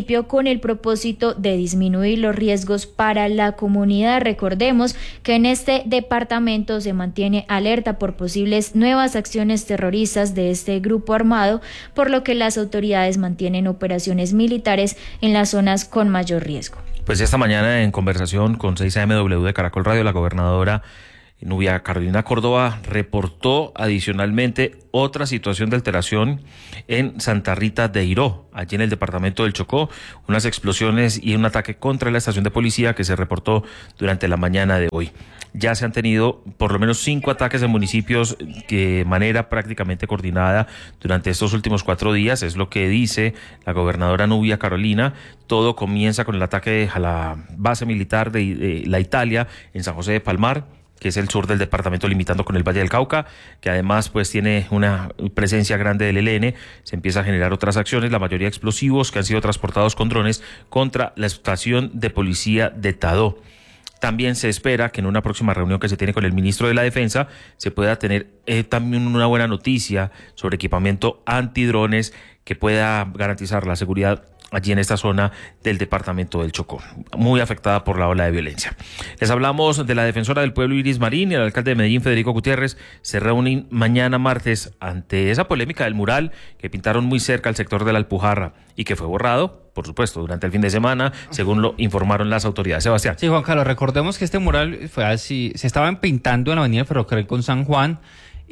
el propósito de disminuir los riesgos para la comunidad. Recordemos que en este departamento se mantiene alerta por posibles nuevas acciones terroristas de este grupo armado, por lo que las autoridades mantienen operaciones militares en las zonas con mayor riesgo. Pues esta mañana, en conversación con seis A M W de Caracol Radio, la gobernadora Nubia Carolina Córdoba reportó adicionalmente otra situación de alteración en Santa Rita de Iró, allí en el departamento del Chocó, unas explosiones y un ataque contra la estación de policía que se reportó durante la mañana de hoy. Ya se han tenido por lo menos cinco ataques en municipios de manera prácticamente coordinada durante estos últimos cuatro días, es lo que dice la gobernadora Nubia Carolina. Todo comienza con el ataque a la base militar de, de la Italia en San José de Palmar, que es el sur del departamento limitando con el Valle del Cauca, que además pues tiene una presencia grande del E L N. Se empieza a generar otras acciones, la mayoría explosivos que han sido transportados con drones contra la estación de policía de Tadó. También se espera que en una próxima reunión que se tiene con el ministro de la Defensa se pueda tener eh, también una buena noticia sobre equipamiento antidrones que pueda garantizar la seguridad allí en esta zona del departamento del Chocó, muy afectada por la ola de violencia. Les hablamos de la defensora del pueblo Iris Marín y el alcalde de Medellín, Federico Gutiérrez, se reúnen mañana martes ante esa polémica del mural que pintaron muy cerca al sector de la Alpujarra y que fue borrado, por supuesto, durante el fin de semana, según lo informaron las autoridades. Sebastián. Sí, Juan Carlos, recordemos que este mural fue así, se estaban pintando en la avenida Ferrocarril con San Juan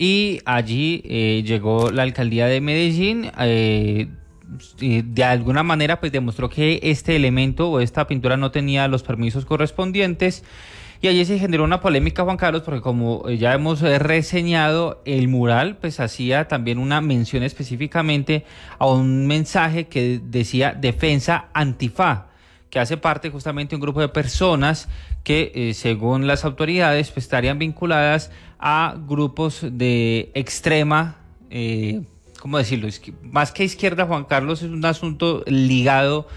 y allí eh, llegó la alcaldía de Medellín, eh, de alguna manera pues demostró que este elemento o esta pintura no tenía los permisos correspondientes y allí se generó una polémica, Juan Carlos, porque como ya hemos reseñado, el mural pues hacía también una mención específicamente a un mensaje que decía defensa antifa, que hace parte justamente de un grupo de personas que eh, según las autoridades pues estarían vinculadas a grupos de extrema eh, ¿cómo decirlo? Es que más que izquierda, Juan Carlos, es un asunto ligado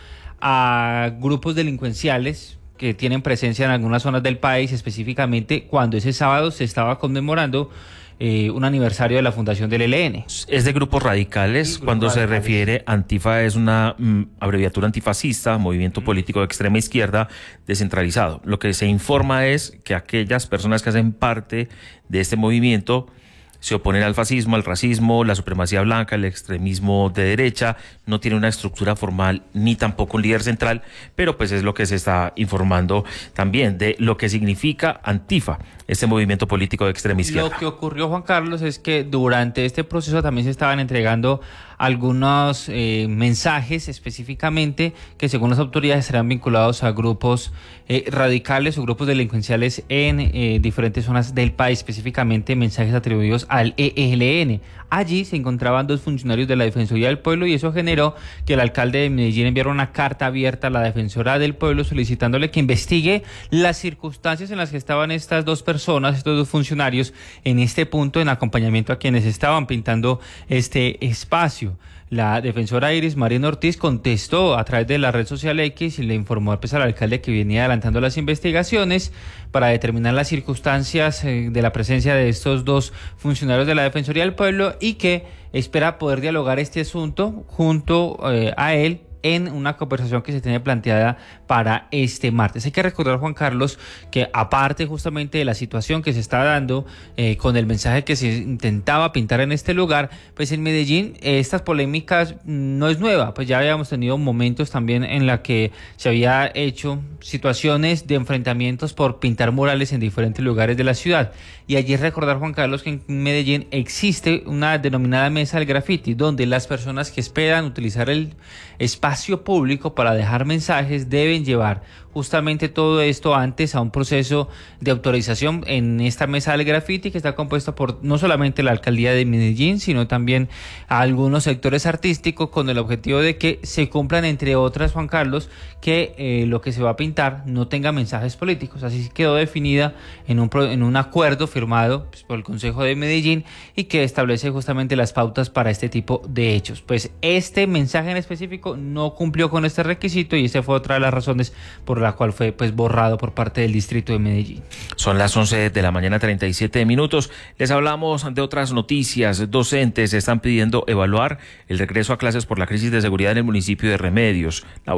a grupos delincuenciales que tienen presencia en algunas zonas del país, específicamente cuando ese sábado se estaba conmemorando eh, un aniversario de la fundación del E L N. Es de grupos radicales, sí, cuando grupos se radicales. Refiere, Antifa es una mm, abreviatura antifascista, movimiento político de extrema izquierda descentralizado. Lo que se informa es que aquellas personas que hacen parte de este movimiento se oponen al fascismo, al racismo, la supremacía blanca, el extremismo de derecha, no tiene una estructura formal ni tampoco un líder central, pero pues es lo que se está informando también de lo que significa Antifa, este movimiento político de extrema izquierda. Lo que ocurrió, Juan Carlos, es que durante este proceso también se estaban entregando algunos eh, mensajes específicamente que según las autoridades serán vinculados a grupos eh, radicales o grupos delincuenciales en eh, diferentes zonas del país, específicamente mensajes atribuidos al E L N. Allí se encontraban dos funcionarios de la Defensoría del Pueblo y eso generó que el alcalde de Medellín enviara una carta abierta a la Defensora del Pueblo solicitándole que investigue las circunstancias en las que estaban estas dos personas, estos dos funcionarios, en este punto en acompañamiento a quienes estaban pintando este espacio. La defensora Iris Marín Ortiz contestó a través de la red social X y le informó pues, al alcalde que venía adelantando las investigaciones para determinar las circunstancias eh, de la presencia de estos dos funcionarios de la Defensoría del Pueblo y que espera poder dialogar este asunto junto eh, a él en una conversación que se tiene planteada para este martes. Hay que recordar, Juan Carlos, que aparte justamente de la situación que se está dando eh, con el mensaje que se intentaba pintar en este lugar, pues en Medellín eh, estas polémicas no es nueva, pues ya habíamos tenido momentos también en la que se había hecho situaciones de enfrentamientos por pintar murales en diferentes lugares de la ciudad. Y allí recordar, Juan Carlos, que en Medellín existe una denominada mesa del graffiti, donde las personas que esperan utilizar el espacio público para dejar mensajes deben llevar justamente todo esto antes a un proceso de autorización en esta mesa del graffiti que está compuesta por no solamente la alcaldía de Medellín, sino también a algunos sectores artísticos con el objetivo de que se cumplan, entre otras, Juan Carlos, que eh, lo que se va a pintar no tenga mensajes políticos. Así quedó definida en un, en un acuerdo firmado pues, por el Consejo de Medellín y que establece justamente las pautas para este tipo de hechos. Pues este mensaje en específico no cumplió con este requisito y esa fue otra de las razones por la cual fue pues borrado por parte del distrito de Medellín. Son las once de la mañana, treinta y siete minutos. Les hablamos de otras noticias. Docentes están pidiendo evaluar el regreso a clases por la crisis de seguridad en el municipio de Remedios. Laura.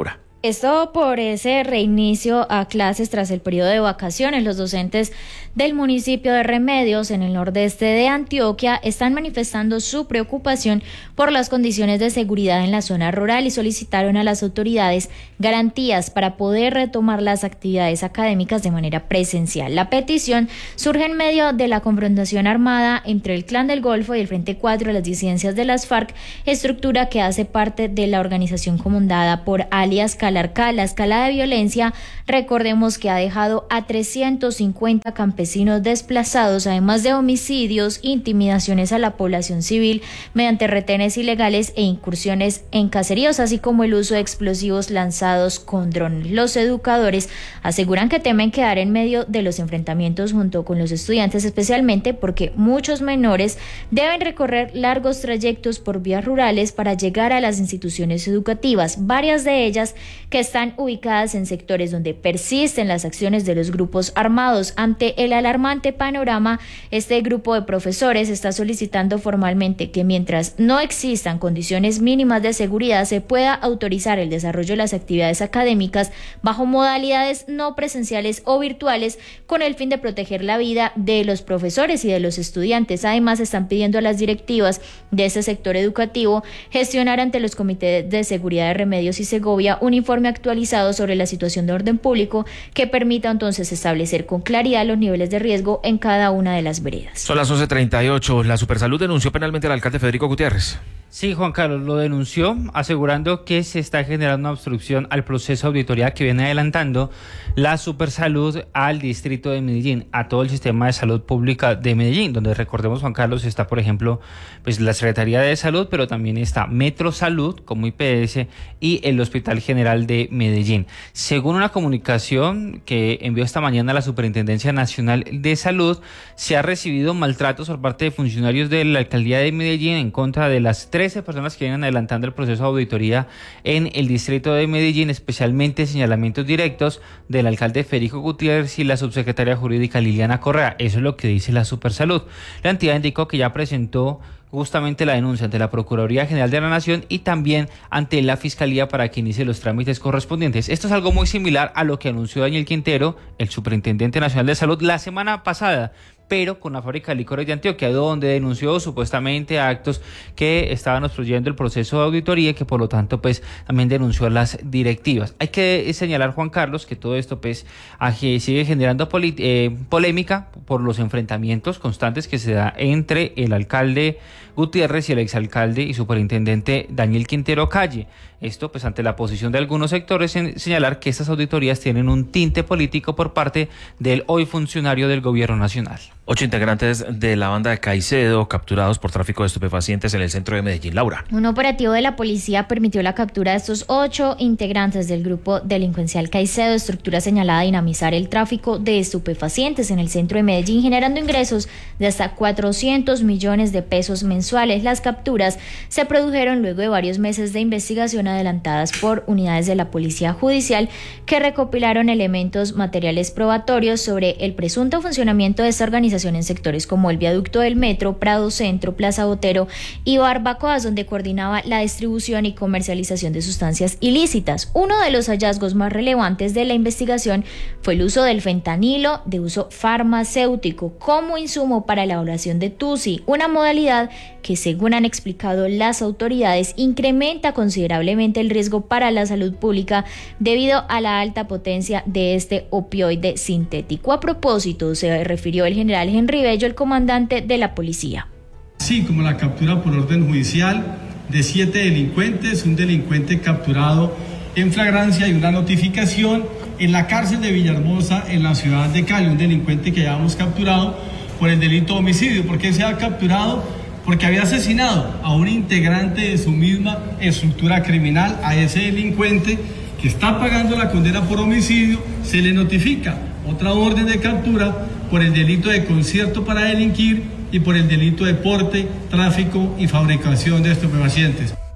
Esto por ese reinicio a clases tras el periodo de vacaciones. Los docentes del municipio de Remedios, en el nordeste de Antioquia, están manifestando su preocupación por las condiciones de seguridad en la zona rural y solicitaron a las autoridades garantías para poder retomar las actividades académicas de manera presencial. La petición surge en medio de la confrontación armada entre el Clan del Golfo y el Frente cuatro de las disidencias de las FARC, estructura que hace parte de la organización comandada por alias Calarcá. La escalada de violencia, recordemos que ha dejado a trescientos cincuenta campesinos desplazados, además de homicidios, intimidaciones a la población civil mediante retenes ilegales e incursiones en caseríos, así como el uso de explosivos lanzados con drones. Los educadores aseguran que temen quedar en medio de los enfrentamientos junto con los estudiantes, especialmente porque muchos menores deben recorrer largos trayectos por vías rurales para llegar a las instituciones educativas, varias de ellas que están ubicadas en sectores donde persisten las acciones de los grupos armados. Ante el alarmante panorama, este grupo de profesores está solicitando formalmente que mientras no existan condiciones mínimas de seguridad se pueda autorizar el desarrollo de las actividades académicas bajo modalidades no presenciales o virtuales, con el fin de proteger la vida de los profesores y de los estudiantes. Además, están pidiendo a las directivas de este sector educativo gestionar ante los comités de seguridad de Remedios y Segovia un informe actualizado sobre la situación de orden público que permita entonces establecer con claridad los niveles de riesgo en cada una de las veredas. Son las once treinta y ocho. La Supersalud denunció penalmente al alcalde Federico Gutiérrez. Sí, Juan Carlos, lo denunció asegurando que se está generando una obstrucción al proceso de auditoría que viene adelantando la Supersalud al distrito de Medellín, a todo el sistema de salud pública de Medellín, donde recordemos, Juan Carlos, está por ejemplo pues la Secretaría de Salud, pero también está Metro Salud como I P S y el Hospital General de Medellín. Según una comunicación que envió esta mañana la Superintendencia Nacional de Salud, se ha recibido maltratos por parte de funcionarios de la Alcaldía de Medellín en contra de las tres trece personas que vienen adelantando el proceso de auditoría en el distrito de Medellín, especialmente señalamientos directos del alcalde Federico Gutiérrez y la subsecretaria jurídica Liliana Correa. Eso es lo que dice la Supersalud. La entidad indicó que ya presentó justamente la denuncia ante la Procuraduría General de la Nación y también ante la Fiscalía para que inicie los trámites correspondientes. Esto es algo muy similar a lo que anunció Daniel Quintero, el Superintendente Nacional de Salud, la semana pasada, pero con la fábrica de licores de Antioquia, donde denunció supuestamente actos que estaban obstruyendo el proceso de auditoría y que por lo tanto pues también denunció a las directivas. Hay que señalar, Juan Carlos, que todo esto pues sigue generando eh, polémica por los enfrentamientos constantes que se da entre el alcalde Gutiérrez y el exalcalde y superintendente Daniel Quintero Calle. Esto pues ante la posición de algunos sectores en señalar que estas auditorías tienen un tinte político por parte del hoy funcionario del gobierno nacional. Ocho integrantes de la banda de Caicedo capturados por tráfico de estupefacientes en el centro de Medellín. Laura. Un operativo de la policía permitió la captura de estos ocho integrantes del grupo delincuencial Caicedo, estructura señalada a dinamizar el tráfico de estupefacientes en el centro de Medellín, generando ingresos de hasta cuatrocientos millones de pesos mensuales. Las capturas se produjeron luego de varios meses de investigación adelantadas por unidades de la Policía Judicial que recopilaron elementos materiales probatorios sobre el presunto funcionamiento de esta organización en sectores como el viaducto del Metro, Prado Centro, Plaza Botero y Barbacoas, donde coordinaba la distribución y comercialización de sustancias ilícitas. Uno de los hallazgos más relevantes de la investigación fue el uso del fentanilo de uso farmacéutico como insumo para la elaboración de tusi, una modalidad que, según han explicado las autoridades, incrementa considerablemente el riesgo para la salud pública debido a la alta potencia de este opioide sintético. A propósito, se refirió el general Henry Bello, el comandante de la policía. Así como la captura por orden judicial de siete delincuentes, un delincuente capturado en flagrancia y una notificación en la cárcel de Villahermosa en la ciudad de Cali, un delincuente que habíamos capturado por el delito de homicidio. ¿Por qué se ha capturado? Porque había asesinado a un integrante de su misma estructura criminal. A ese delincuente que está pagando la condena por homicidio se le notifica otra orden de captura por el delito de concierto para delinquir y por el delito de porte, tráfico y fabricación de estupefacientes.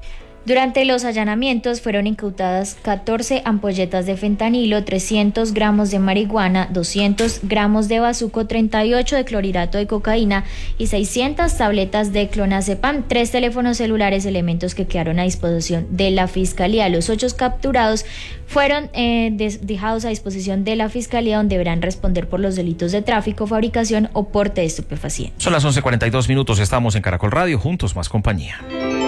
Durante los allanamientos fueron incautadas catorce ampolletas de fentanilo, trescientos gramos de marihuana, doscientos gramos de bazuco, treinta y ocho de clorhidrato de cocaína y seiscientas tabletas de clonazepam, tres teléfonos celulares, elementos que quedaron a disposición de la Fiscalía. Los ocho capturados fueron eh, des- dejados a disposición de la Fiscalía, donde deberán responder por los delitos de tráfico, fabricación o porte de estupefacientes. Son las once cuarenta y dos minutos, estamos en Caracol Radio, juntos más compañía.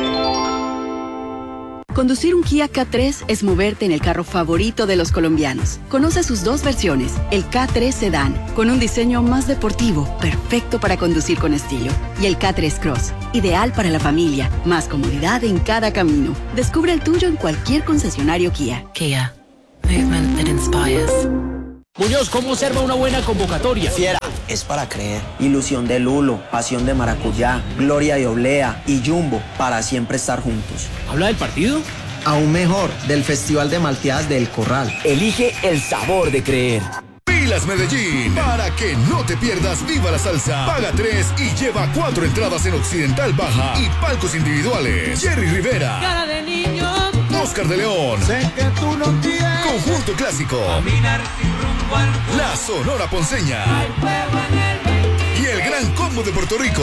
Conducir un Kia K tres es moverte en el carro favorito de los colombianos. Conoce sus dos versiones, el K tres Sedan, con un diseño más deportivo, perfecto para conducir con estilo, y el K tres Cross, ideal para la familia, más comodidad en cada camino. Descubre el tuyo en cualquier concesionario Kia. Kia, movement that inspires. Muñoz, ¿cómo se arma una buena convocatoria? Fiera, es para creer. Ilusión de Lulo, pasión de maracuyá, gloria de oblea y jumbo, para siempre estar juntos. ¿Habla del partido? Aún mejor, del Festival de Malteadas del Corral. Elige el sabor de creer. Pilas Medellín, para que no te pierdas Viva la Salsa. Paga tres y lleva cuatro entradas en Occidental Baja y palcos individuales. Jerry Rivera, Cara de niño, Oscar de León, sé que tú no tienes Conjunto Clásico, caminar sin rumbo al La Sonora Ponceña y el Gran Combo de Puerto Rico.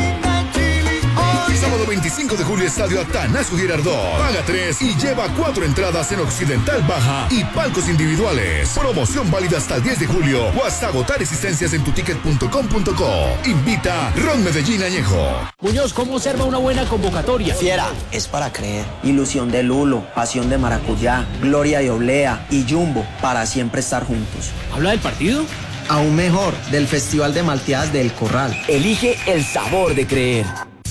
Sábado veinticinco de julio, Estadio Atanasio Girardot. Paga tres y lleva cuatro entradas en Occidental Baja y palcos individuales. Promoción válida hasta el diez de julio o hasta agotar existencias en tuticket punto com punto co. Invita Ron Medellín Añejo. Muñoz, ¿cómo se arma una buena convocatoria? Fiera, es para creer. Ilusión de Lulo, pasión de maracuyá, gloria de oblea y jumbo, para siempre estar juntos. ¿Habla del partido? Aún mejor, del Festival de Malteadas del Corral. Elige el sabor de creer.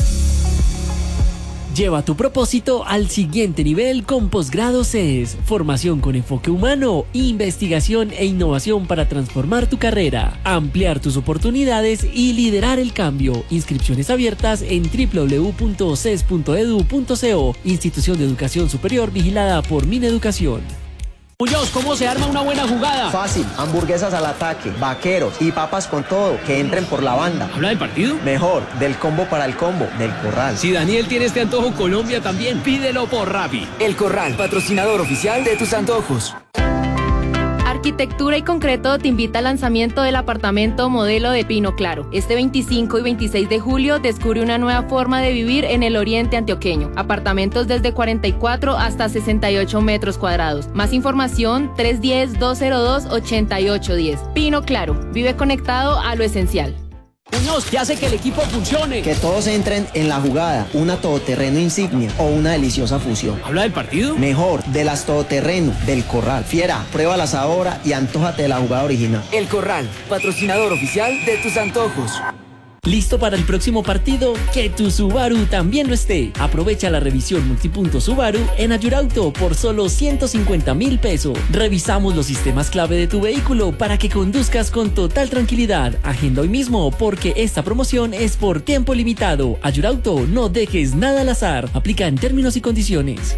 Lleva tu propósito al siguiente nivel con Posgrado C E S, formación con enfoque humano, investigación e innovación para transformar tu carrera, ampliar tus oportunidades y liderar el cambio. Inscripciones abiertas en doble u doble u doble u punto c e s punto e d u punto co, institución de educación superior vigilada por Mineducación. Muñoz, ¿cómo se arma una buena jugada? Fácil, hamburguesas al ataque, vaqueros y papas con todo, que entren por la banda. ¿Habla del partido? Mejor, del combo para el combo, del Corral. Si Daniel tiene este antojo, Colombia también, pídelo por Rappi. El Corral, patrocinador oficial de tus antojos. Arquitectura y Concreto te invita al lanzamiento del apartamento modelo de Pino Claro. Este veinticinco y veintiséis de julio descubre una nueva forma de vivir en el oriente antioqueño. Apartamentos desde cuarenta y cuatro hasta sesenta y ocho metros cuadrados. Más información tres uno cero, dos cero dos, ocho ocho uno cero. Pino Claro, vive conectado a lo esencial. Muñoz, ¿qué hace que el equipo funcione? Que todos entren en la jugada, una todoterreno insignia o una deliciosa fusión. ¿Habla del partido? Mejor, de las todoterreno, del Corral. Fiera, pruébalas ahora y antójate de la jugada original. El Corral, patrocinador oficial de tus antojos. ¿Listo para el próximo partido? Que tu Subaru también lo esté. Aprovecha la revisión multipunto Subaru en Ayurauto por solo ciento cincuenta mil pesos. Revisamos los sistemas clave de tu vehículo para que conduzcas con total tranquilidad. Agenda hoy mismo porque esta promoción es por tiempo limitado. Ayurauto, no dejes nada al azar. Aplica en términos y condiciones.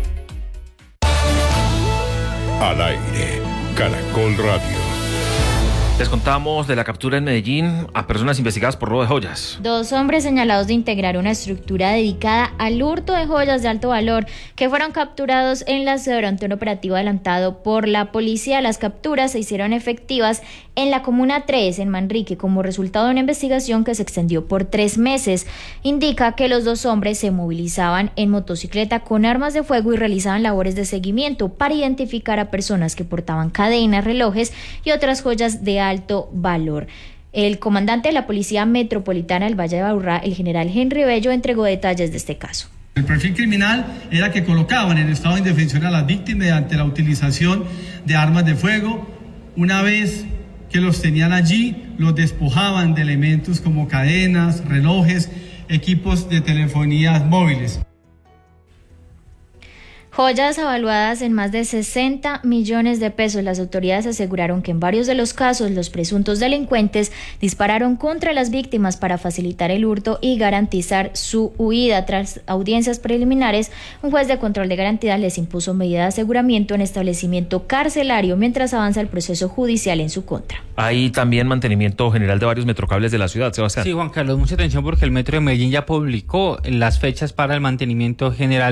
Al aire, Caracol Radio. Les contamos de la captura en Medellín a personas investigadas por robo de joyas. Dos hombres señalados de integrar una estructura dedicada al hurto de joyas de alto valor que fueron capturados en la ciudad durante un operativo adelantado por la policía. Las capturas se hicieron efectivas en la Comuna tres, en Manrique, como resultado de una investigación que se extendió por tres meses. Indica que los dos hombres se movilizaban en motocicleta con armas de fuego y realizaban labores de seguimiento para identificar a personas que portaban cadenas, relojes y otras joyas de alto valor. El comandante de la Policía Metropolitana del Valle de Aburrá, el general Henry Bello, entregó detalles de este caso. El perfil criminal era que colocaban en estado de indefensión a las víctimas mediante la utilización de armas de fuego. Una vez que los tenían allí, los despojaban de elementos como cadenas, relojes, equipos de telefonía móviles. Joyas avaluadas en más de sesenta millones de pesos. Las autoridades aseguraron que en varios de los casos los presuntos delincuentes dispararon contra las víctimas para facilitar el hurto y garantizar su huida. Tras audiencias preliminares, un juez de control de garantías les impuso medida de aseguramiento en establecimiento carcelario mientras avanza el proceso judicial en su contra. Hay también mantenimiento general de varios metrocables de la ciudad, Sebastián. Sí, Juan Carlos, mucha atención porque el Metro de Medellín ya publicó las fechas para el mantenimiento general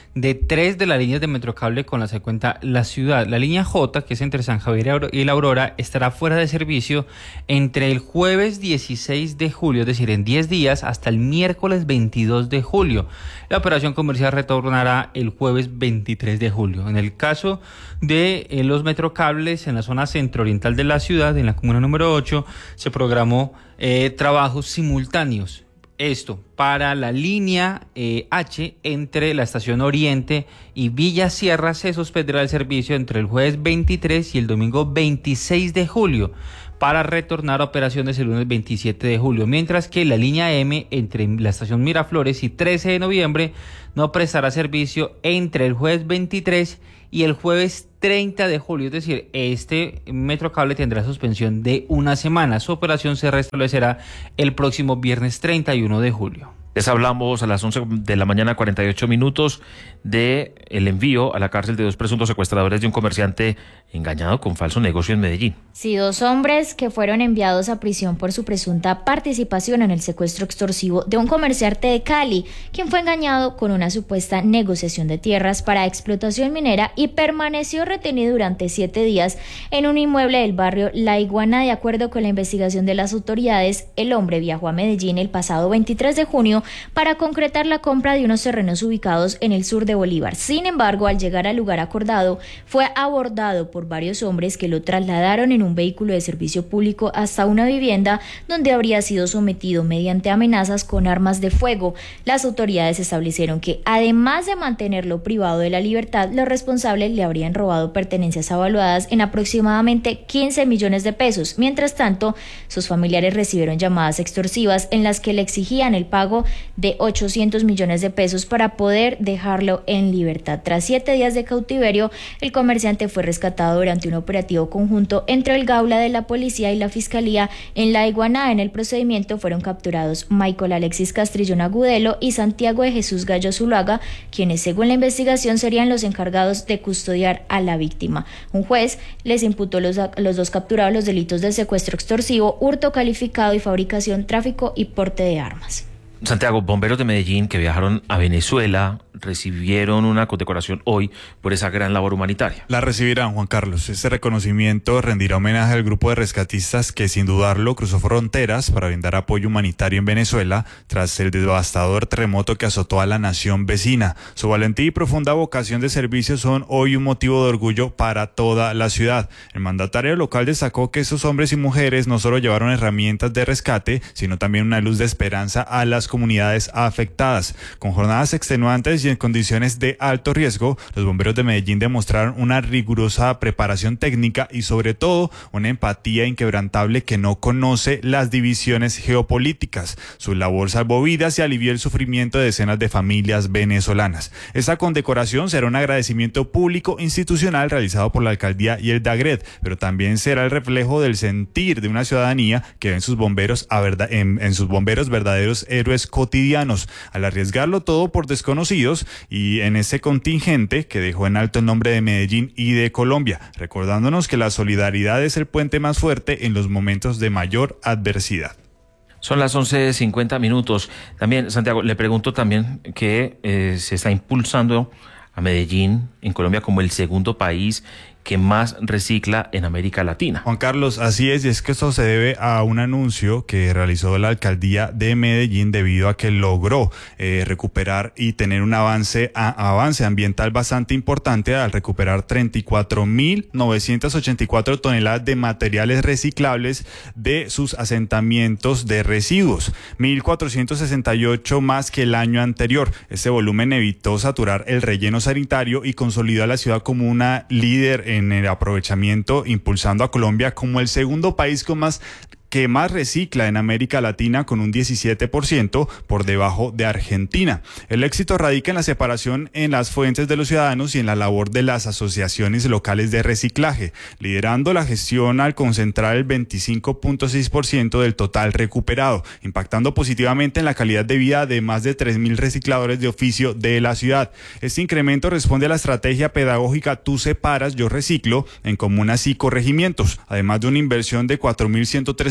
de tres de las líneas de Metrocable con las que cuenta la ciudad. La línea J, que es entre San Javier y La Aurora, estará fuera de servicio entre el jueves dieciséis de julio, es decir, en diez días, hasta el miércoles veintidós de julio. La operación comercial retornará el jueves veintitrés de julio. En el caso de eh, los Metrocables en la zona centro-oriental de la ciudad, en la comuna número ocho, se programó eh, trabajos simultáneos. Esto para la línea eh, H entre la estación Oriente y Villa Sierra se suspenderá el servicio entre el jueves veintitrés y el domingo veintiséis de julio para retornar a operaciones el lunes veintisiete de julio, mientras que la línea M entre la estación Miraflores y trece de noviembre no prestará servicio entre el jueves veintitrés y el jueves treinta de julio, es decir, este Metrocable tendrá suspensión de una semana. Su operación se restablecerá el próximo viernes treinta y uno de julio. Les hablamos a las once de la mañana, cuarenta y ocho minutos, de el envío a la cárcel de dos presuntos secuestradores de un comerciante engañado con falso negocio en Medellín. Sí, dos hombres que fueron enviados a prisión por su presunta participación en el secuestro extorsivo de un comerciante de Cali, quien fue engañado con una supuesta negociación de tierras para explotación minera y permaneció retenido durante siete días en un inmueble del barrio La Iguana. De acuerdo con la investigación de las autoridades, el hombre viajó a Medellín el pasado veintitrés de junio para concretar la compra de unos terrenos ubicados en el sur de Bolívar. Sin embargo, al llegar al lugar acordado, fue abordado por varios hombres que lo trasladaron en un vehículo de servicio público hasta una vivienda donde habría sido sometido mediante amenazas con armas de fuego. Las autoridades establecieron que, además de mantenerlo privado de la libertad, los responsables le habrían robado pertenencias avaluadas en aproximadamente quince millones de pesos. Mientras tanto, sus familiares recibieron llamadas extorsivas en las que le exigían el pago de ochocientos millones de pesos para poder dejarlo en libertad. Tras siete días de cautiverio, el comerciante fue rescatado durante un operativo conjunto entre el Gaula de la Policía y la Fiscalía en La Iguana. En el procedimiento fueron capturados Michael Alexis Castrillón Agudelo y Santiago de Jesús Gallo Zuluaga, quienes según la investigación serían los encargados de custodiar a la víctima. Un juez les imputó los, los dos capturados los delitos de secuestro extorsivo, hurto calificado y fabricación, tráfico y porte de armas. Santiago, bomberos de Medellín que viajaron a Venezuela recibieron una condecoración hoy por esa gran labor humanitaria. La recibirán, Juan Carlos. Este reconocimiento rendirá homenaje al grupo de rescatistas que, sin dudarlo, cruzó fronteras para brindar apoyo humanitario en Venezuela tras el devastador terremoto que azotó a la nación vecina. Su valentía y profunda vocación de servicio son hoy un motivo de orgullo para toda la ciudad. El mandatario local destacó que esos hombres y mujeres no solo llevaron herramientas de rescate, sino también una luz de esperanza a las comunidades afectadas. Con jornadas extenuantes y en condiciones de alto riesgo, los bomberos de Medellín demostraron una rigurosa preparación técnica y sobre todo una empatía inquebrantable que no conoce las divisiones geopolíticas. Su labor salvó vidas y alivió el sufrimiento de decenas de familias venezolanas. Esta condecoración será un agradecimiento público institucional realizado por la alcaldía y el DAGRED, pero también será el reflejo del sentir de una ciudadanía que ve en sus bomberos, a verdad, en, en sus bomberos verdaderos héroes cotidianos, al arriesgarlo todo por desconocidos y en ese contingente que dejó en alto el nombre de Medellín y de Colombia, recordándonos que la solidaridad es el puente más fuerte en los momentos de mayor adversidad. Son las once cincuenta minutos. También, Santiago, le pregunto también que eh, se está impulsando a Medellín en Colombia como el segundo país que más recicla en América Latina. Juan Carlos, así es, y es que esto se debe a un anuncio que realizó la alcaldía de Medellín debido a que logró eh, recuperar y tener un avance, a, avance ambiental bastante importante al recuperar treinta y cuatro mil novecientas ochenta y cuatro toneladas de materiales reciclables de sus asentamientos de residuos, mil cuatrocientos sesenta y ocho más que el año anterior. Este volumen evitó saturar el relleno sanitario y consolidó a la ciudad como una líder en en el aprovechamiento, impulsando a Colombia como el segundo país con más que más recicla en América Latina, con un diecisiete por ciento por debajo de Argentina. El éxito radica en la separación en las fuentes de los ciudadanos y en la labor de las asociaciones locales de reciclaje, liderando la gestión al concentrar el veinticinco punto seis por ciento del total recuperado, impactando positivamente en la calidad de vida de más de tres mil recicladores de oficio de la ciudad. Este incremento responde a la estrategia pedagógica Tú separas, yo reciclo en comunas y corregimientos, además de una inversión de cuatro mil ciento tres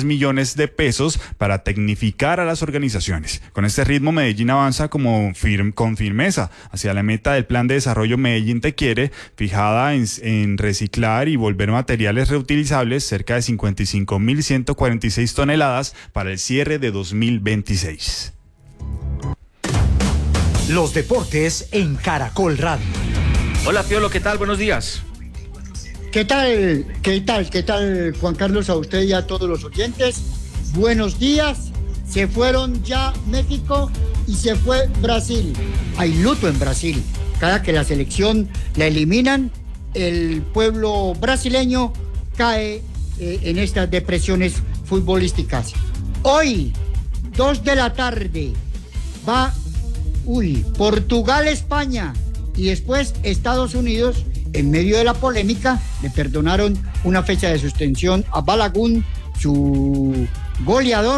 millones de pesos para tecnificar a las organizaciones. Con este ritmo, Medellín avanza como firme, con firmeza hacia la meta del Plan de Desarrollo Medellín Te Quiere, fijada en, en reciclar y volver materiales reutilizables cerca de cincuenta y cinco mil ciento cuarenta y seis toneladas para el cierre de dos mil veintiséis. Los deportes en Caracol Radio. Hola, Piolo, ¿qué tal? Buenos días. ¿Qué tal? ¿Qué tal? ¿Qué tal, Juan Carlos? A usted y a todos los oyentes. Buenos días. Se fueron ya México y se fue Brasil. Hay luto en Brasil. Cada que la selección la eliminan, el pueblo brasileño cae eh, en estas depresiones futbolísticas. Hoy, dos de la tarde, va, uy, Portugal-España y después Estados Unidos. En medio de la polémica, le perdonaron una fecha de suspensión a Balagun, su goleador.